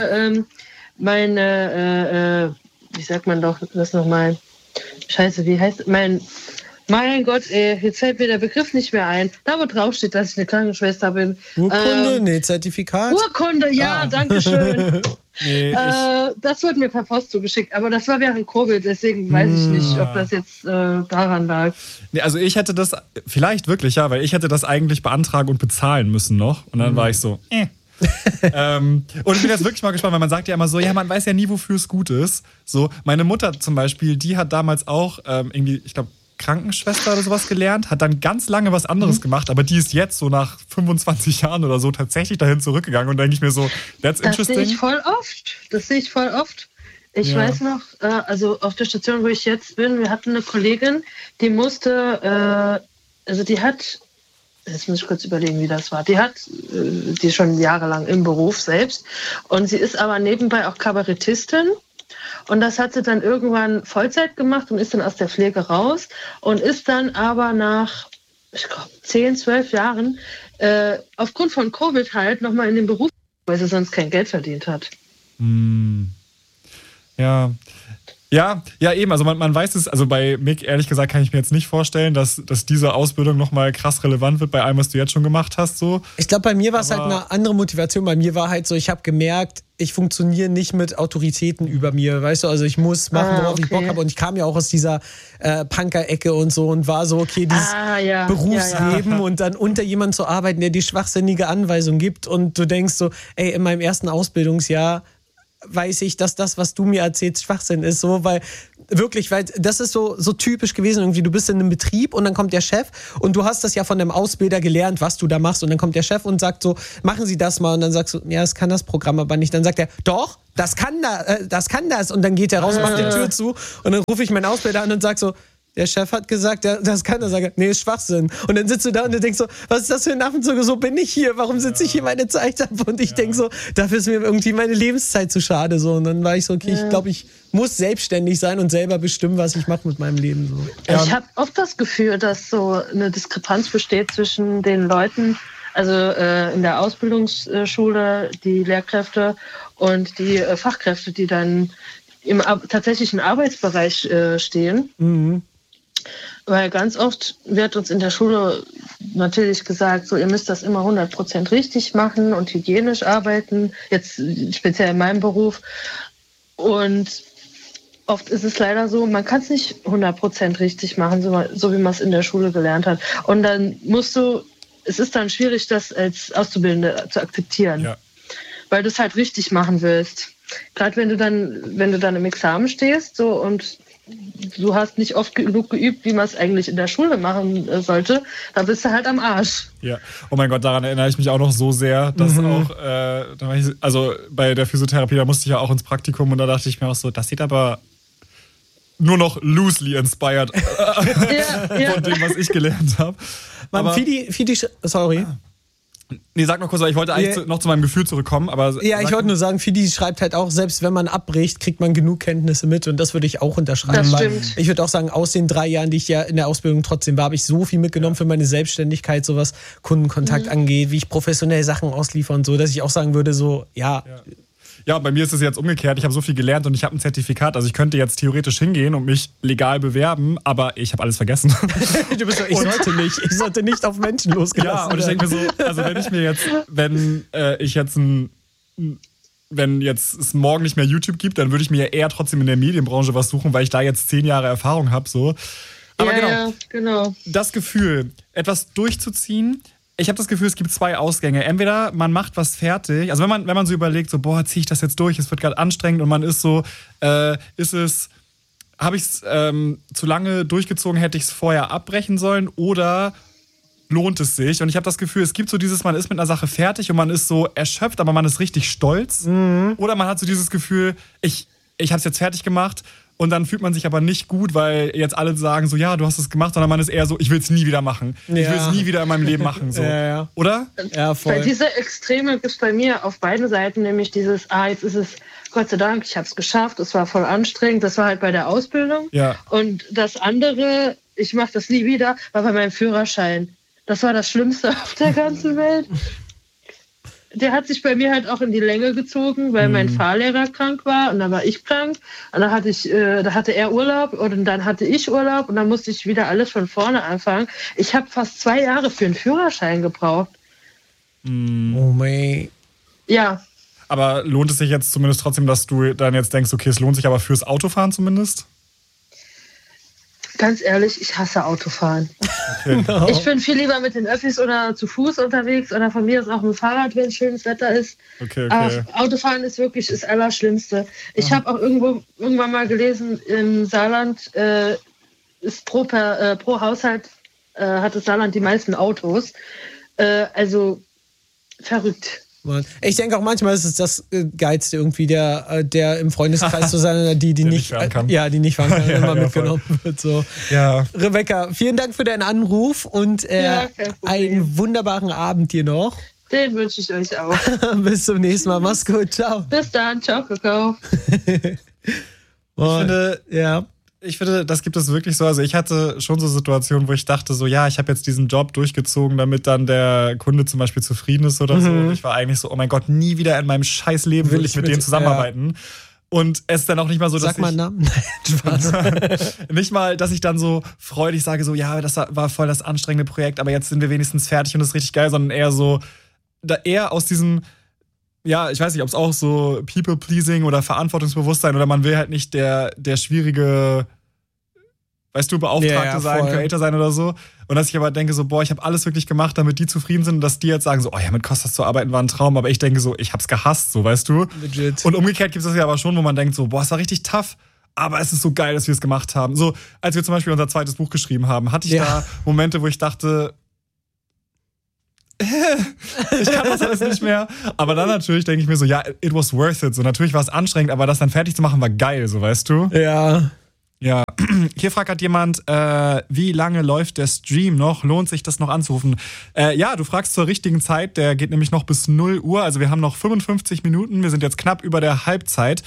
meine wie sagt man doch das nochmal? Scheiße, wie heißt mein Gott, jetzt fällt mir der Begriff nicht mehr ein. Da wo drauf steht, dass ich eine Krankenschwester bin. Urkunde? Zertifikat? Urkunde, ja, danke schön. Das wurde mir per Post zugeschickt, aber das war während Covid, deswegen weiß ich nicht, ob das jetzt daran lag. Nee, also ich hätte das, vielleicht wirklich, ja, weil ich hätte das eigentlich beantragen und bezahlen müssen noch. Und dann war ich so, und ich bin jetzt wirklich mal gespannt, weil man sagt ja immer so, ja, man weiß ja nie, wofür es gut ist. So, meine Mutter zum Beispiel, die hat damals auch irgendwie, ich glaube, Krankenschwester oder sowas gelernt, hat dann ganz lange was anderes gemacht, aber die ist jetzt so nach 25 Jahren oder so tatsächlich dahin zurückgegangen und denke ich mir so, that's interesting. Das sehe ich voll oft. Ich weiß noch, also auf der Station, wo ich jetzt bin, wir hatten eine Kollegin, die musste, jetzt muss ich kurz überlegen, wie das war. Die ist schon jahrelang im Beruf selbst und sie ist aber nebenbei auch Kabarettistin. Und das hat sie dann irgendwann Vollzeit gemacht und ist dann aus der Pflege raus und ist dann aber nach, ich glaube, 10, 12 Jahren aufgrund von Covid halt nochmal in den Beruf, weil sie sonst kein Geld verdient hat. Ja, Ja, eben. Also man weiß es, also bei Mick, ehrlich gesagt, kann ich mir jetzt nicht vorstellen, dass diese Ausbildung nochmal krass relevant wird bei allem, was du jetzt schon gemacht hast. So. Ich glaube, bei mir war es halt eine andere Motivation. Bei mir war halt so, ich habe gemerkt, ich funktioniere nicht mit Autoritäten über mir, weißt du? Also ich muss machen, worauf ich Bock habe. Und ich kam ja auch aus dieser Punker-Ecke und so und war so, okay, dieses Berufsleben und dann unter jemandem zu arbeiten, der dir schwachsinnige Anweisungen gibt und du denkst so, ey, in meinem ersten Ausbildungsjahr weiß ich, dass das, was du mir erzählst, Schwachsinn ist, so, weil das ist so typisch gewesen, irgendwie, du bist in einem Betrieb und dann kommt der Chef und du hast das ja von dem Ausbilder gelernt, was du da machst und dann kommt der Chef und sagt so, machen Sie das mal und dann sagst du, ja, das kann das Programm aber nicht, dann sagt er, doch, das kann das und dann geht er raus, macht die Tür zu und dann rufe ich meinen Ausbilder an und sag so, der Chef hat gesagt, das kann er sagen. Nee, ist Schwachsinn. Und dann sitzt du da und du denkst so, was ist das für ein Affenzug? So bin ich hier. Warum sitze ich hier meine Zeit ab? Und ich denke so, dafür ist mir irgendwie meine Lebenszeit zu schade. So. Und dann war ich so, okay, ich glaube, ich muss selbstständig sein und selber bestimmen, was ich mache mit meinem Leben. So. Ich habe oft das Gefühl, dass so eine Diskrepanz besteht zwischen den Leuten, also in der Ausbildungsschule, die Lehrkräfte und die Fachkräfte, die dann im tatsächlichen Arbeitsbereich stehen. Mhm. Weil ganz oft wird uns in der Schule natürlich gesagt, so, ihr müsst das immer 100% richtig machen und hygienisch arbeiten, jetzt speziell in meinem Beruf. Und oft ist es leider so, man kann es nicht 100% richtig machen, so wie man es in der Schule gelernt hat. Und dann es ist dann schwierig, das als Auszubildende zu akzeptieren, weil du es halt richtig machen willst. Gerade wenn du dann im Examen stehst so, und du hast nicht oft genug geübt, wie man es eigentlich in der Schule machen sollte, dann bist du halt am Arsch. Ja, oh mein Gott, daran erinnere ich mich auch noch so sehr, dass also bei der Physiotherapie, da musste ich ja auch ins Praktikum und da dachte ich mir auch so, das sieht aber nur noch loosely inspired von dem, was ich gelernt habe. Sorry. Nee, sag noch kurz, weil ich wollte eigentlich noch zu meinem Gefühl zurückkommen. Aber ich wollte nur sagen, Fidi schreibt halt auch, selbst wenn man abbricht, kriegt man genug Kenntnisse mit und das würde ich auch unterschreiben. Das stimmt. Ich würde auch sagen, aus den 3 Jahren, die ich ja in der Ausbildung trotzdem war, habe ich so viel mitgenommen für meine Selbstständigkeit, so was Kundenkontakt angeht, wie ich professionell Sachen ausliefere und so, dass ich auch sagen würde, so, Ja, bei mir ist es jetzt umgekehrt. Ich habe so viel gelernt und ich habe ein Zertifikat. Also ich könnte jetzt theoretisch hingehen und mich legal bewerben, aber ich habe alles vergessen. Du bist so, ich sollte nicht auf Menschen losgelassen und ich denke mir so, also wenn jetzt es morgen nicht mehr YouTube gibt, dann würde ich mir ja eher trotzdem in der Medienbranche was suchen, weil ich da jetzt 10 Jahre Erfahrung habe. So. Aber genau. Das Gefühl, etwas durchzuziehen. Ich habe das Gefühl, es gibt 2 Ausgänge. Entweder man macht was fertig, also wenn man so überlegt, so, boah, ziehe ich das jetzt durch, es wird gerade anstrengend und man ist so, habe ich es zu lange durchgezogen, hätte ich es vorher abbrechen sollen oder lohnt es sich? Und ich habe das Gefühl, es gibt so dieses, man ist mit einer Sache fertig und man ist so erschöpft, aber man ist richtig stolz. Mhm. Oder man hat so dieses Gefühl, ich habe es jetzt fertig gemacht. Und dann fühlt man sich aber nicht gut, weil jetzt alle sagen so, ja, du hast es gemacht, sondern man ist eher so, ich will es nie wieder machen. Ja. Ich will es nie wieder in meinem Leben machen. So. Ja. Oder? Ja, voll. Bei dieser Extreme gibt es bei mir auf beiden Seiten nämlich dieses, jetzt ist es, Gott sei Dank, ich habe es geschafft, es war voll anstrengend, das war halt bei der Ausbildung. Ja. Und das andere, ich mache das nie wieder, war bei meinem Führerschein. Das war das Schlimmste auf der ganzen Welt. Der hat sich bei mir halt auch in die Länge gezogen, weil mein Fahrlehrer krank war und dann war ich krank. Und dann da hatte er Urlaub und dann hatte ich Urlaub und dann musste ich wieder alles von vorne anfangen. Ich habe fast 2 Jahre für einen Führerschein gebraucht. Oh mein. Ja. Aber lohnt es sich jetzt zumindest trotzdem, dass du dann jetzt denkst, okay, es lohnt sich aber fürs Autofahren zumindest? Ganz ehrlich, ich hasse Autofahren. Okay. No. Ich bin viel lieber mit den Öffis oder zu Fuß unterwegs oder von mir aus auch mit dem Fahrrad, wenn schönes Wetter ist. Okay. Aber Autofahren ist wirklich das Allerschlimmste. Ich habe auch irgendwann mal gelesen, im Saarland ist pro Haushalt hat das Saarland die meisten Autos. Also verrückt. Ich denke auch manchmal ist es das Geilste irgendwie, der im Freundeskreis zu sein, die nicht fahren kann. Ja, die nicht fahren kann, wenn man mitgenommen wird. So. Ja. Rebecca, vielen Dank für deinen Anruf und einen wunderbaren Abend dir noch. Den wünsche ich euch auch. Bis zum nächsten Mal. Mach's gut. Ciao. Bis dann. Ciao, Kakao. Ich finde, das gibt es wirklich so. Also ich hatte schon so Situationen, wo ich dachte so, ja, ich habe jetzt diesen Job durchgezogen, damit dann der Kunde zum Beispiel zufrieden ist oder so. Und ich war eigentlich so, oh mein Gott, nie wieder in meinem scheiß Leben will ich mit denen zusammenarbeiten. Ja. Und es ist dann auch nicht mal so, dass Sag mal einen Namen. Spaß. nicht mal, dass ich dann so freudig sage, so, ja, das war voll das anstrengende Projekt, aber jetzt sind wir wenigstens fertig und das ist richtig geil, sondern eher so, eher aus diesem, ja, ich weiß nicht, ob es auch so People-Pleasing oder Verantwortungsbewusstsein oder man will halt nicht der schwierige, weißt du, Beauftragte sein, Creator sein oder so. Und dass ich aber denke so, boah, ich habe alles wirklich gemacht, damit die zufrieden sind und dass die jetzt sagen so, oh ja, mit Kostas zu arbeiten war ein Traum, aber ich denke so, ich hab's gehasst, so, weißt du? Legit. Und umgekehrt gibt es das ja aber schon, wo man denkt so, boah, es war richtig tough, aber es ist so geil, dass wir es gemacht haben. So, als wir zum Beispiel unser zweites Buch geschrieben haben, hatte ich da Momente, wo ich dachte, ich kann das alles nicht mehr. Aber dann natürlich denke ich mir so, ja, it was worth it. So, natürlich war es anstrengend, aber das dann fertig zu machen war geil, so, weißt du? Ja. Ja, hier fragt halt jemand, wie lange läuft der Stream noch? Lohnt sich das noch anzurufen? Ja, du fragst zur richtigen Zeit, der geht nämlich noch bis 0 Uhr, also wir haben noch 55 Minuten, wir sind jetzt knapp über der Halbzeit.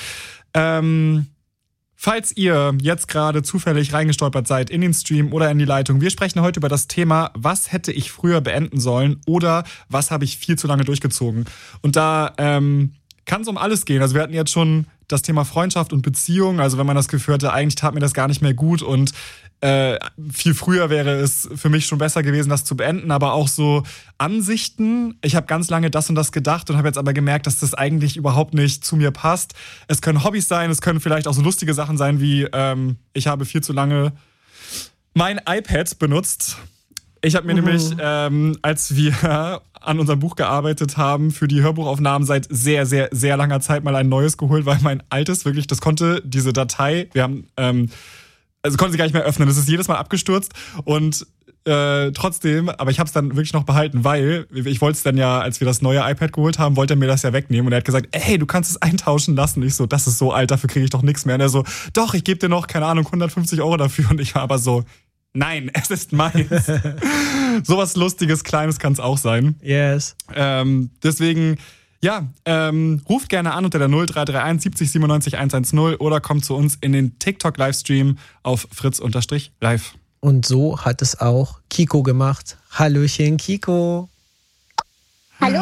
Falls ihr jetzt gerade zufällig reingestolpert seid in den Stream oder in die Leitung, wir sprechen heute über das Thema, was hätte ich früher beenden sollen oder was habe ich viel zu lange durchgezogen? Und da kann es um alles gehen. Also wir hatten jetzt schon das Thema Freundschaft und Beziehung. Also wenn man das Gefühl hatte, eigentlich tat mir das gar nicht mehr gut und viel früher wäre es für mich schon besser gewesen, das zu beenden. Aber auch so Ansichten. Ich habe ganz lange das und das gedacht und habe jetzt aber gemerkt, dass das eigentlich überhaupt nicht zu mir passt. Es können Hobbys sein, es können vielleicht auch so lustige Sachen sein wie ich habe viel zu lange mein iPad benutzt. Ich habe mir nämlich, als wir an unserem Buch gearbeitet haben, für die Hörbuchaufnahmen seit sehr, sehr, sehr langer Zeit mal ein neues geholt, weil mein altes wirklich, das konnte diese Datei, wir haben, also konnte sie gar nicht mehr öffnen. Das ist jedes Mal abgestürzt und trotzdem, aber ich habe es dann wirklich noch behalten, weil ich wollte es dann ja, als wir das neue iPad geholt haben, wollte er mir das ja wegnehmen und er hat gesagt, ey, du kannst es eintauschen lassen. Und ich so, das ist so alt, dafür kriege ich doch nichts mehr. Und er so, doch, ich gebe dir noch, keine Ahnung, 150 € dafür. Und ich war aber so, nein, es ist meins. Sowas Lustiges, Kleines kann es auch sein. Yes. Deswegen, ja, ruft gerne an unter der 0331 70 97 110 oder kommt zu uns in den TikTok-Livestream auf fritz_live. Und so hat es auch Kiko gemacht. Hallöchen, Kiko. Hallo?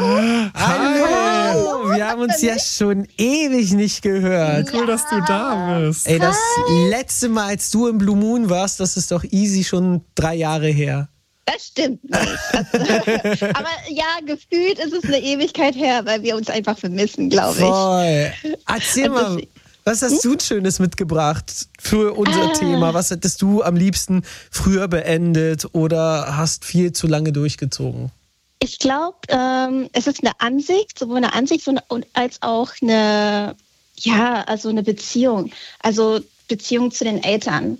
Hallo. Wir haben uns ja schon ewig nicht gehört. Cool, dass du da bist. Ey, das letzte Mal, als du im Blue Moon warst, das ist doch easy schon 3 Jahre her. Das stimmt nicht. Aber ja, gefühlt ist es eine Ewigkeit her, weil wir uns einfach vermissen, glaube ich. Voll. Erzähl mal, was hast du Schönes mitgebracht für unser Thema? Was hättest du am liebsten früher beendet oder hast viel zu lange durchgezogen? Ich glaube, es ist eine Ansicht, sowohl eine Ansicht als auch eine Beziehung. Also Beziehung zu den Eltern.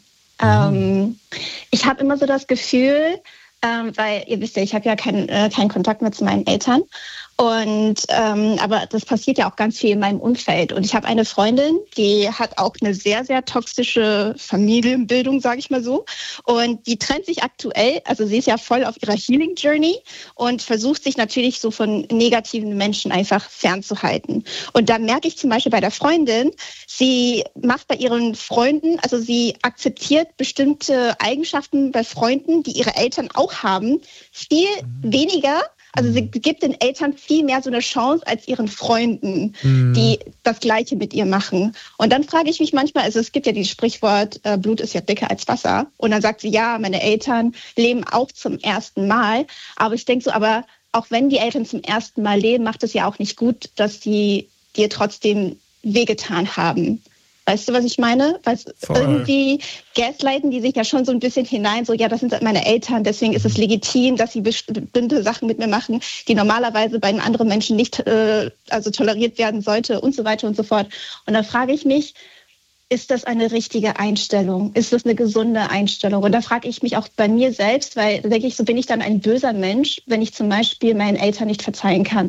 Ich habe immer so das Gefühl, weil ihr wisst ja, ich habe ja keinen Kontakt mehr zu meinen Eltern. Und aber das passiert ja auch ganz viel in meinem Umfeld. Und ich habe eine Freundin, die hat auch eine sehr, sehr toxische Familienbildung, sage ich mal so. Und die trennt sich aktuell, also sie ist ja voll auf ihrer Healing Journey und versucht sich natürlich so von negativen Menschen einfach fernzuhalten. Und da merke ich zum Beispiel bei der Freundin, sie macht bei ihren Freunden, also sie akzeptiert bestimmte Eigenschaften bei Freunden, die ihre Eltern auch haben, viel weniger. Also sie gibt den Eltern viel mehr so eine Chance als ihren Freunden, die das Gleiche mit ihr machen. Und dann frage ich mich manchmal, also es gibt ja dieses Sprichwort, Blut ist ja dicker als Wasser. Und dann sagt sie, ja, meine Eltern leben auch zum ersten Mal. Aber ich denke so, aber auch wenn die Eltern zum ersten Mal leben, macht es ja auch nicht gut, dass die dir trotzdem wehgetan haben. Weißt du, was ich meine? Weil irgendwie gaslighten die sich ja schon so ein bisschen hinein, so, ja, das sind meine Eltern, deswegen ist es legitim, dass sie bestimmte Sachen mit mir machen, die normalerweise bei anderen Menschen nicht toleriert werden sollte und so weiter und so fort. Und da frage ich mich, ist das eine richtige Einstellung? Ist das eine gesunde Einstellung? Und da frage ich mich auch bei mir selbst, weil da denke ich, so bin ich dann ein böser Mensch, wenn ich zum Beispiel meinen Eltern nicht verzeihen kann.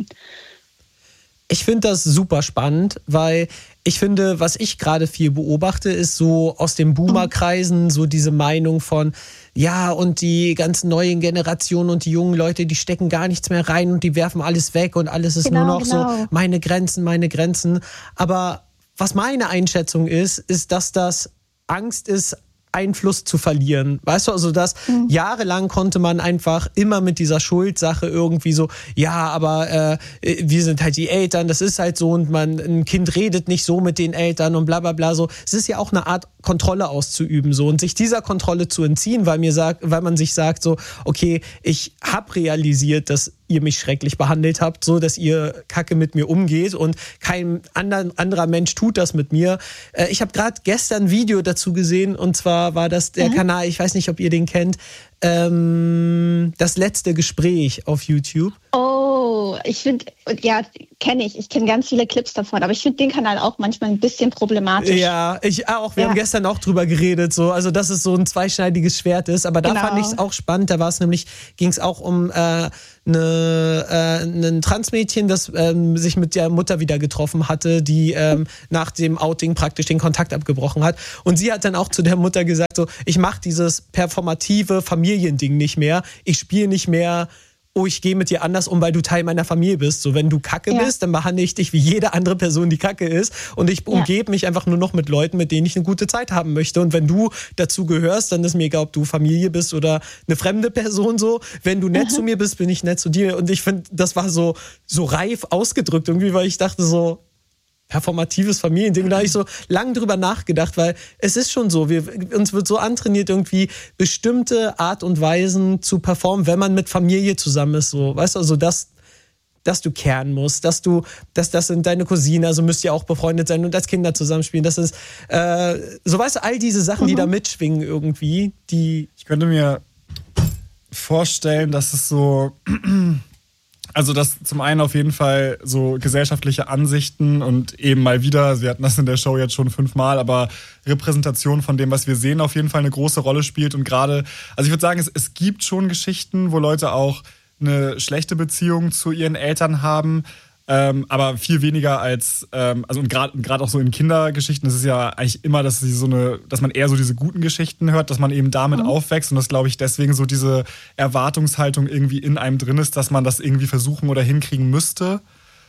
Ich finde das super spannend, weil ich finde, was ich gerade viel beobachte, ist so aus den Boomer-Kreisen so diese Meinung von, ja, und die ganzen neuen Generationen und die jungen Leute, die stecken gar nichts mehr rein und die werfen alles weg und alles ist nur noch so meine Grenzen. Aber was meine Einschätzung ist, dass das Angst ist, Einfluss zu verlieren. Weißt du, also das jahrelang konnte man einfach immer mit dieser Schuldsache irgendwie so, ja, aber wir sind halt die Eltern, das ist halt so und ein Kind redet nicht so mit den Eltern und bla bla bla so. Es ist ja auch eine Art Kontrolle auszuüben so und sich dieser Kontrolle zu entziehen, weil man sich sagt so, okay, ich habe realisiert, dass ihr mich schrecklich behandelt habt, so dass ihr kacke mit mir umgeht und kein anderer Mensch tut das mit mir. Ich habe gerade gestern ein Video dazu gesehen und zwar war das der Kanal, ich weiß nicht, ob ihr den kennt, das letzte Gespräch auf YouTube. Oh, ich finde, ja, kenne ich. Ich kenne ganz viele Clips davon, aber ich finde den Kanal auch manchmal ein bisschen problematisch. Ja, ich auch. Wir haben gestern auch drüber geredet, so, also dass es so ein zweischneidiges Schwert ist, aber da fand ich es auch spannend. Da ging es auch um ein Transmädchen, das sich mit der Mutter wieder getroffen hatte, die nach dem Outing praktisch den Kontakt abgebrochen hat. Und sie hat dann auch zu der Mutter gesagt, so, ich mache dieses performative Familiending nicht mehr. Ich spiele nicht mehr, oh, ich gehe mit dir anders um, weil du Teil meiner Familie bist. So, wenn du Kacke bist, dann behandle ich dich wie jede andere Person, die Kacke ist. Und ich umgebe mich einfach nur noch mit Leuten, mit denen ich eine gute Zeit haben möchte. Und wenn du dazu gehörst, dann ist mir egal, ob du Familie bist oder eine fremde Person so. Wenn du nett zu mir bist, bin ich nett zu dir. Und ich finde, das war so reif ausgedrückt irgendwie, weil ich dachte so, performatives Familiending. Da habe ich so lang drüber nachgedacht, weil es ist schon so, uns wird so antrainiert, irgendwie bestimmte Art und Weisen zu performen, wenn man mit Familie zusammen ist. So, weißt du, also dass du kehren musst, dass das sind deine Cousinen, also müsst ihr auch befreundet sein und als Kinder zusammenspielen. Das ist, so weißt du, all diese Sachen, die da mitschwingen irgendwie, die... Ich könnte mir vorstellen, dass es so... Also dass zum einen auf jeden Fall so gesellschaftliche Ansichten und eben mal wieder, wir hatten das in der Show jetzt schon 5-mal, aber Repräsentation von dem, was wir sehen, auf jeden Fall eine große Rolle spielt. Und gerade, also ich würde sagen, es gibt schon Geschichten, wo Leute auch eine schlechte Beziehung zu ihren Eltern haben, aber viel weniger als, also und gerade auch so in Kindergeschichten, ist es ja eigentlich immer, dass man eher so diese guten Geschichten hört, dass man eben damit aufwächst und das, glaube ich, deswegen so diese Erwartungshaltung irgendwie in einem drin ist, dass man das irgendwie versuchen oder hinkriegen müsste.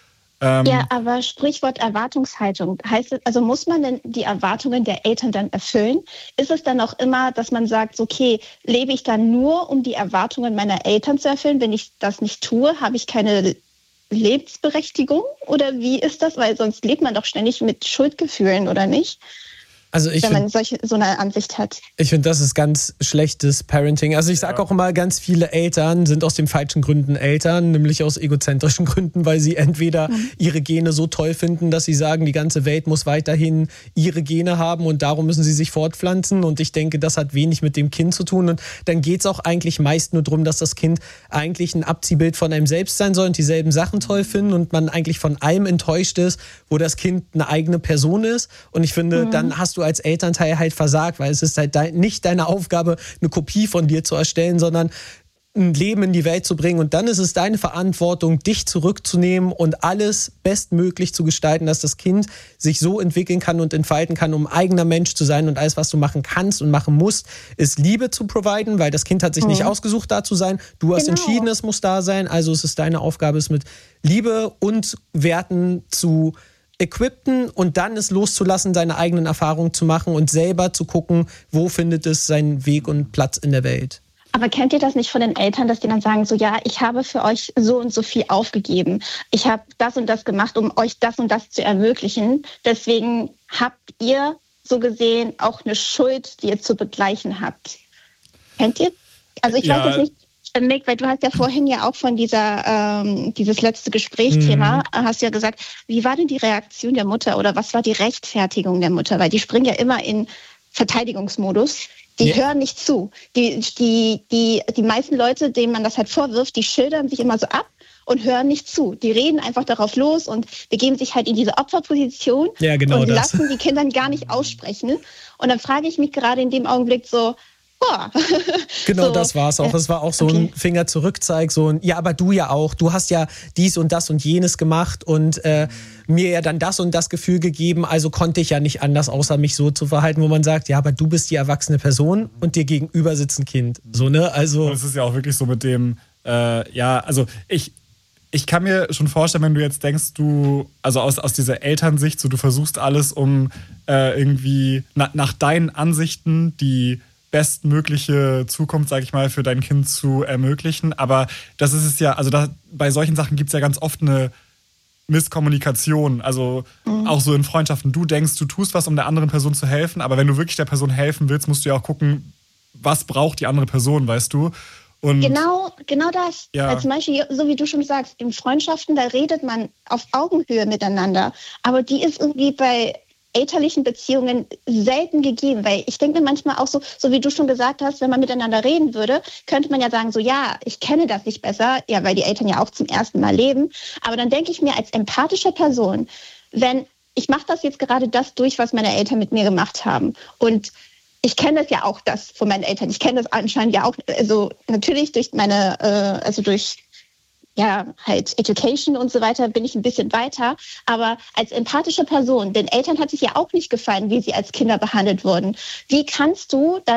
Ja, aber Sprichwort Erwartungshaltung, heißt es, also muss man denn die Erwartungen der Eltern dann erfüllen? Ist es dann auch immer, dass man sagt, okay, lebe ich dann nur, um die Erwartungen meiner Eltern zu erfüllen? Wenn ich das nicht tue, habe ich keine Lebensberechtigung? Oder wie ist das? Weil sonst lebt man doch ständig mit Schuldgefühlen, oder nicht? Also wenn man so eine Ansicht hat. Ich finde, das ist ganz schlechtes Parenting. Also ich sage auch immer, ganz viele Eltern sind aus den falschen Gründen Eltern, nämlich aus egozentrischen Gründen, weil sie entweder ihre Gene so toll finden, dass sie sagen, die ganze Welt muss weiterhin ihre Gene haben und darum müssen sie sich fortpflanzen. Und ich denke, das hat wenig mit dem Kind zu tun. Und dann geht es auch eigentlich meist nur darum, dass das Kind eigentlich ein Abziehbild von einem selbst sein soll und dieselben Sachen toll finden und man eigentlich von allem enttäuscht ist, wo das Kind eine eigene Person ist. Und ich finde, dann hast du als Elternteil halt versagt, weil es ist halt nicht deine Aufgabe, eine Kopie von dir zu erstellen, sondern ein Leben in die Welt zu bringen. Und dann ist es deine Verantwortung, dich zurückzunehmen und alles bestmöglich zu gestalten, dass das Kind sich so entwickeln kann und entfalten kann, um eigener Mensch zu sein. Und alles, was du machen kannst und machen musst, ist Liebe zu providen, weil das Kind hat sich nicht ausgesucht, da zu sein. Du hast entschieden, es muss da sein. Also es ist deine Aufgabe, es mit Liebe und Werten zu equippen und dann es loszulassen, seine eigenen Erfahrungen zu machen und selber zu gucken, wo findet es seinen Weg und Platz in der Welt. Aber kennt ihr das nicht von den Eltern, dass die dann sagen, so ja, ich habe für euch so und so viel aufgegeben. Ich habe das und das gemacht, um euch das und das zu ermöglichen. Deswegen habt ihr so gesehen auch eine Schuld, die ihr zu begleichen habt. Kennt ihr? Also ich weiß jetzt nicht, Mick, weil du hast ja vorhin ja auch von dieses letzte Gesprächsthema, hast ja gesagt, wie war denn die Reaktion der Mutter oder was war die Rechtfertigung der Mutter? Weil die springen ja immer in Verteidigungsmodus. Die hören nicht zu. Die meisten Leute, denen man das halt vorwirft, die schildern sich immer so ab und hören nicht zu. Die reden einfach darauf los und begeben sich halt in diese Opferposition und lassen die Kinder gar nicht aussprechen. Und dann frage ich mich gerade in dem Augenblick so, genau, so, das war es auch. Es war auch so ein Finger zurückzeig, so ein, ja, aber du ja auch. Du hast ja dies und das und jenes gemacht und mir ja dann das und das Gefühl gegeben, also konnte ich ja nicht anders, außer mich so zu verhalten, wo man sagt, ja, aber du bist die erwachsene Person und dir gegenüber sitzt ein Kind. So, ne? Also. Und es ist ja auch wirklich so mit dem, also ich kann mir schon vorstellen, wenn du jetzt denkst, also aus dieser Elternsicht, so du versuchst alles, um irgendwie nach deinen Ansichten die bestmögliche Zukunft, sag ich mal, für dein Kind zu ermöglichen. Aber das ist es ja, also bei solchen Sachen gibt es ja ganz oft eine Misskommunikation, also auch so in Freundschaften. Du denkst, du tust was, um der anderen Person zu helfen, aber wenn du wirklich der Person helfen willst, musst du ja auch gucken, was braucht die andere Person, weißt du? Und genau das. Ja. Weil zum Beispiel, so wie du schon sagst, in Freundschaften, da redet man auf Augenhöhe miteinander. Aber die ist irgendwie bei elterlichen Beziehungen selten gegeben. Weil ich denke mir manchmal auch so wie du schon gesagt hast, wenn man miteinander reden würde, könnte man ja sagen, so ja, ich kenne das nicht besser, ja, weil die Eltern ja auch zum ersten Mal leben. Aber dann denke ich mir als empathische Person, wenn ich mache das jetzt gerade das durch, was meine Eltern mit mir gemacht haben. Und ich kenne das ja auch, das von meinen Eltern. Ich kenne das anscheinend ja auch, also natürlich durch meine, halt Education und so weiter bin ich ein bisschen weiter. Aber als empathische Person, den Eltern hat es ja auch nicht gefallen, wie sie als Kinder behandelt wurden. Wie kannst du da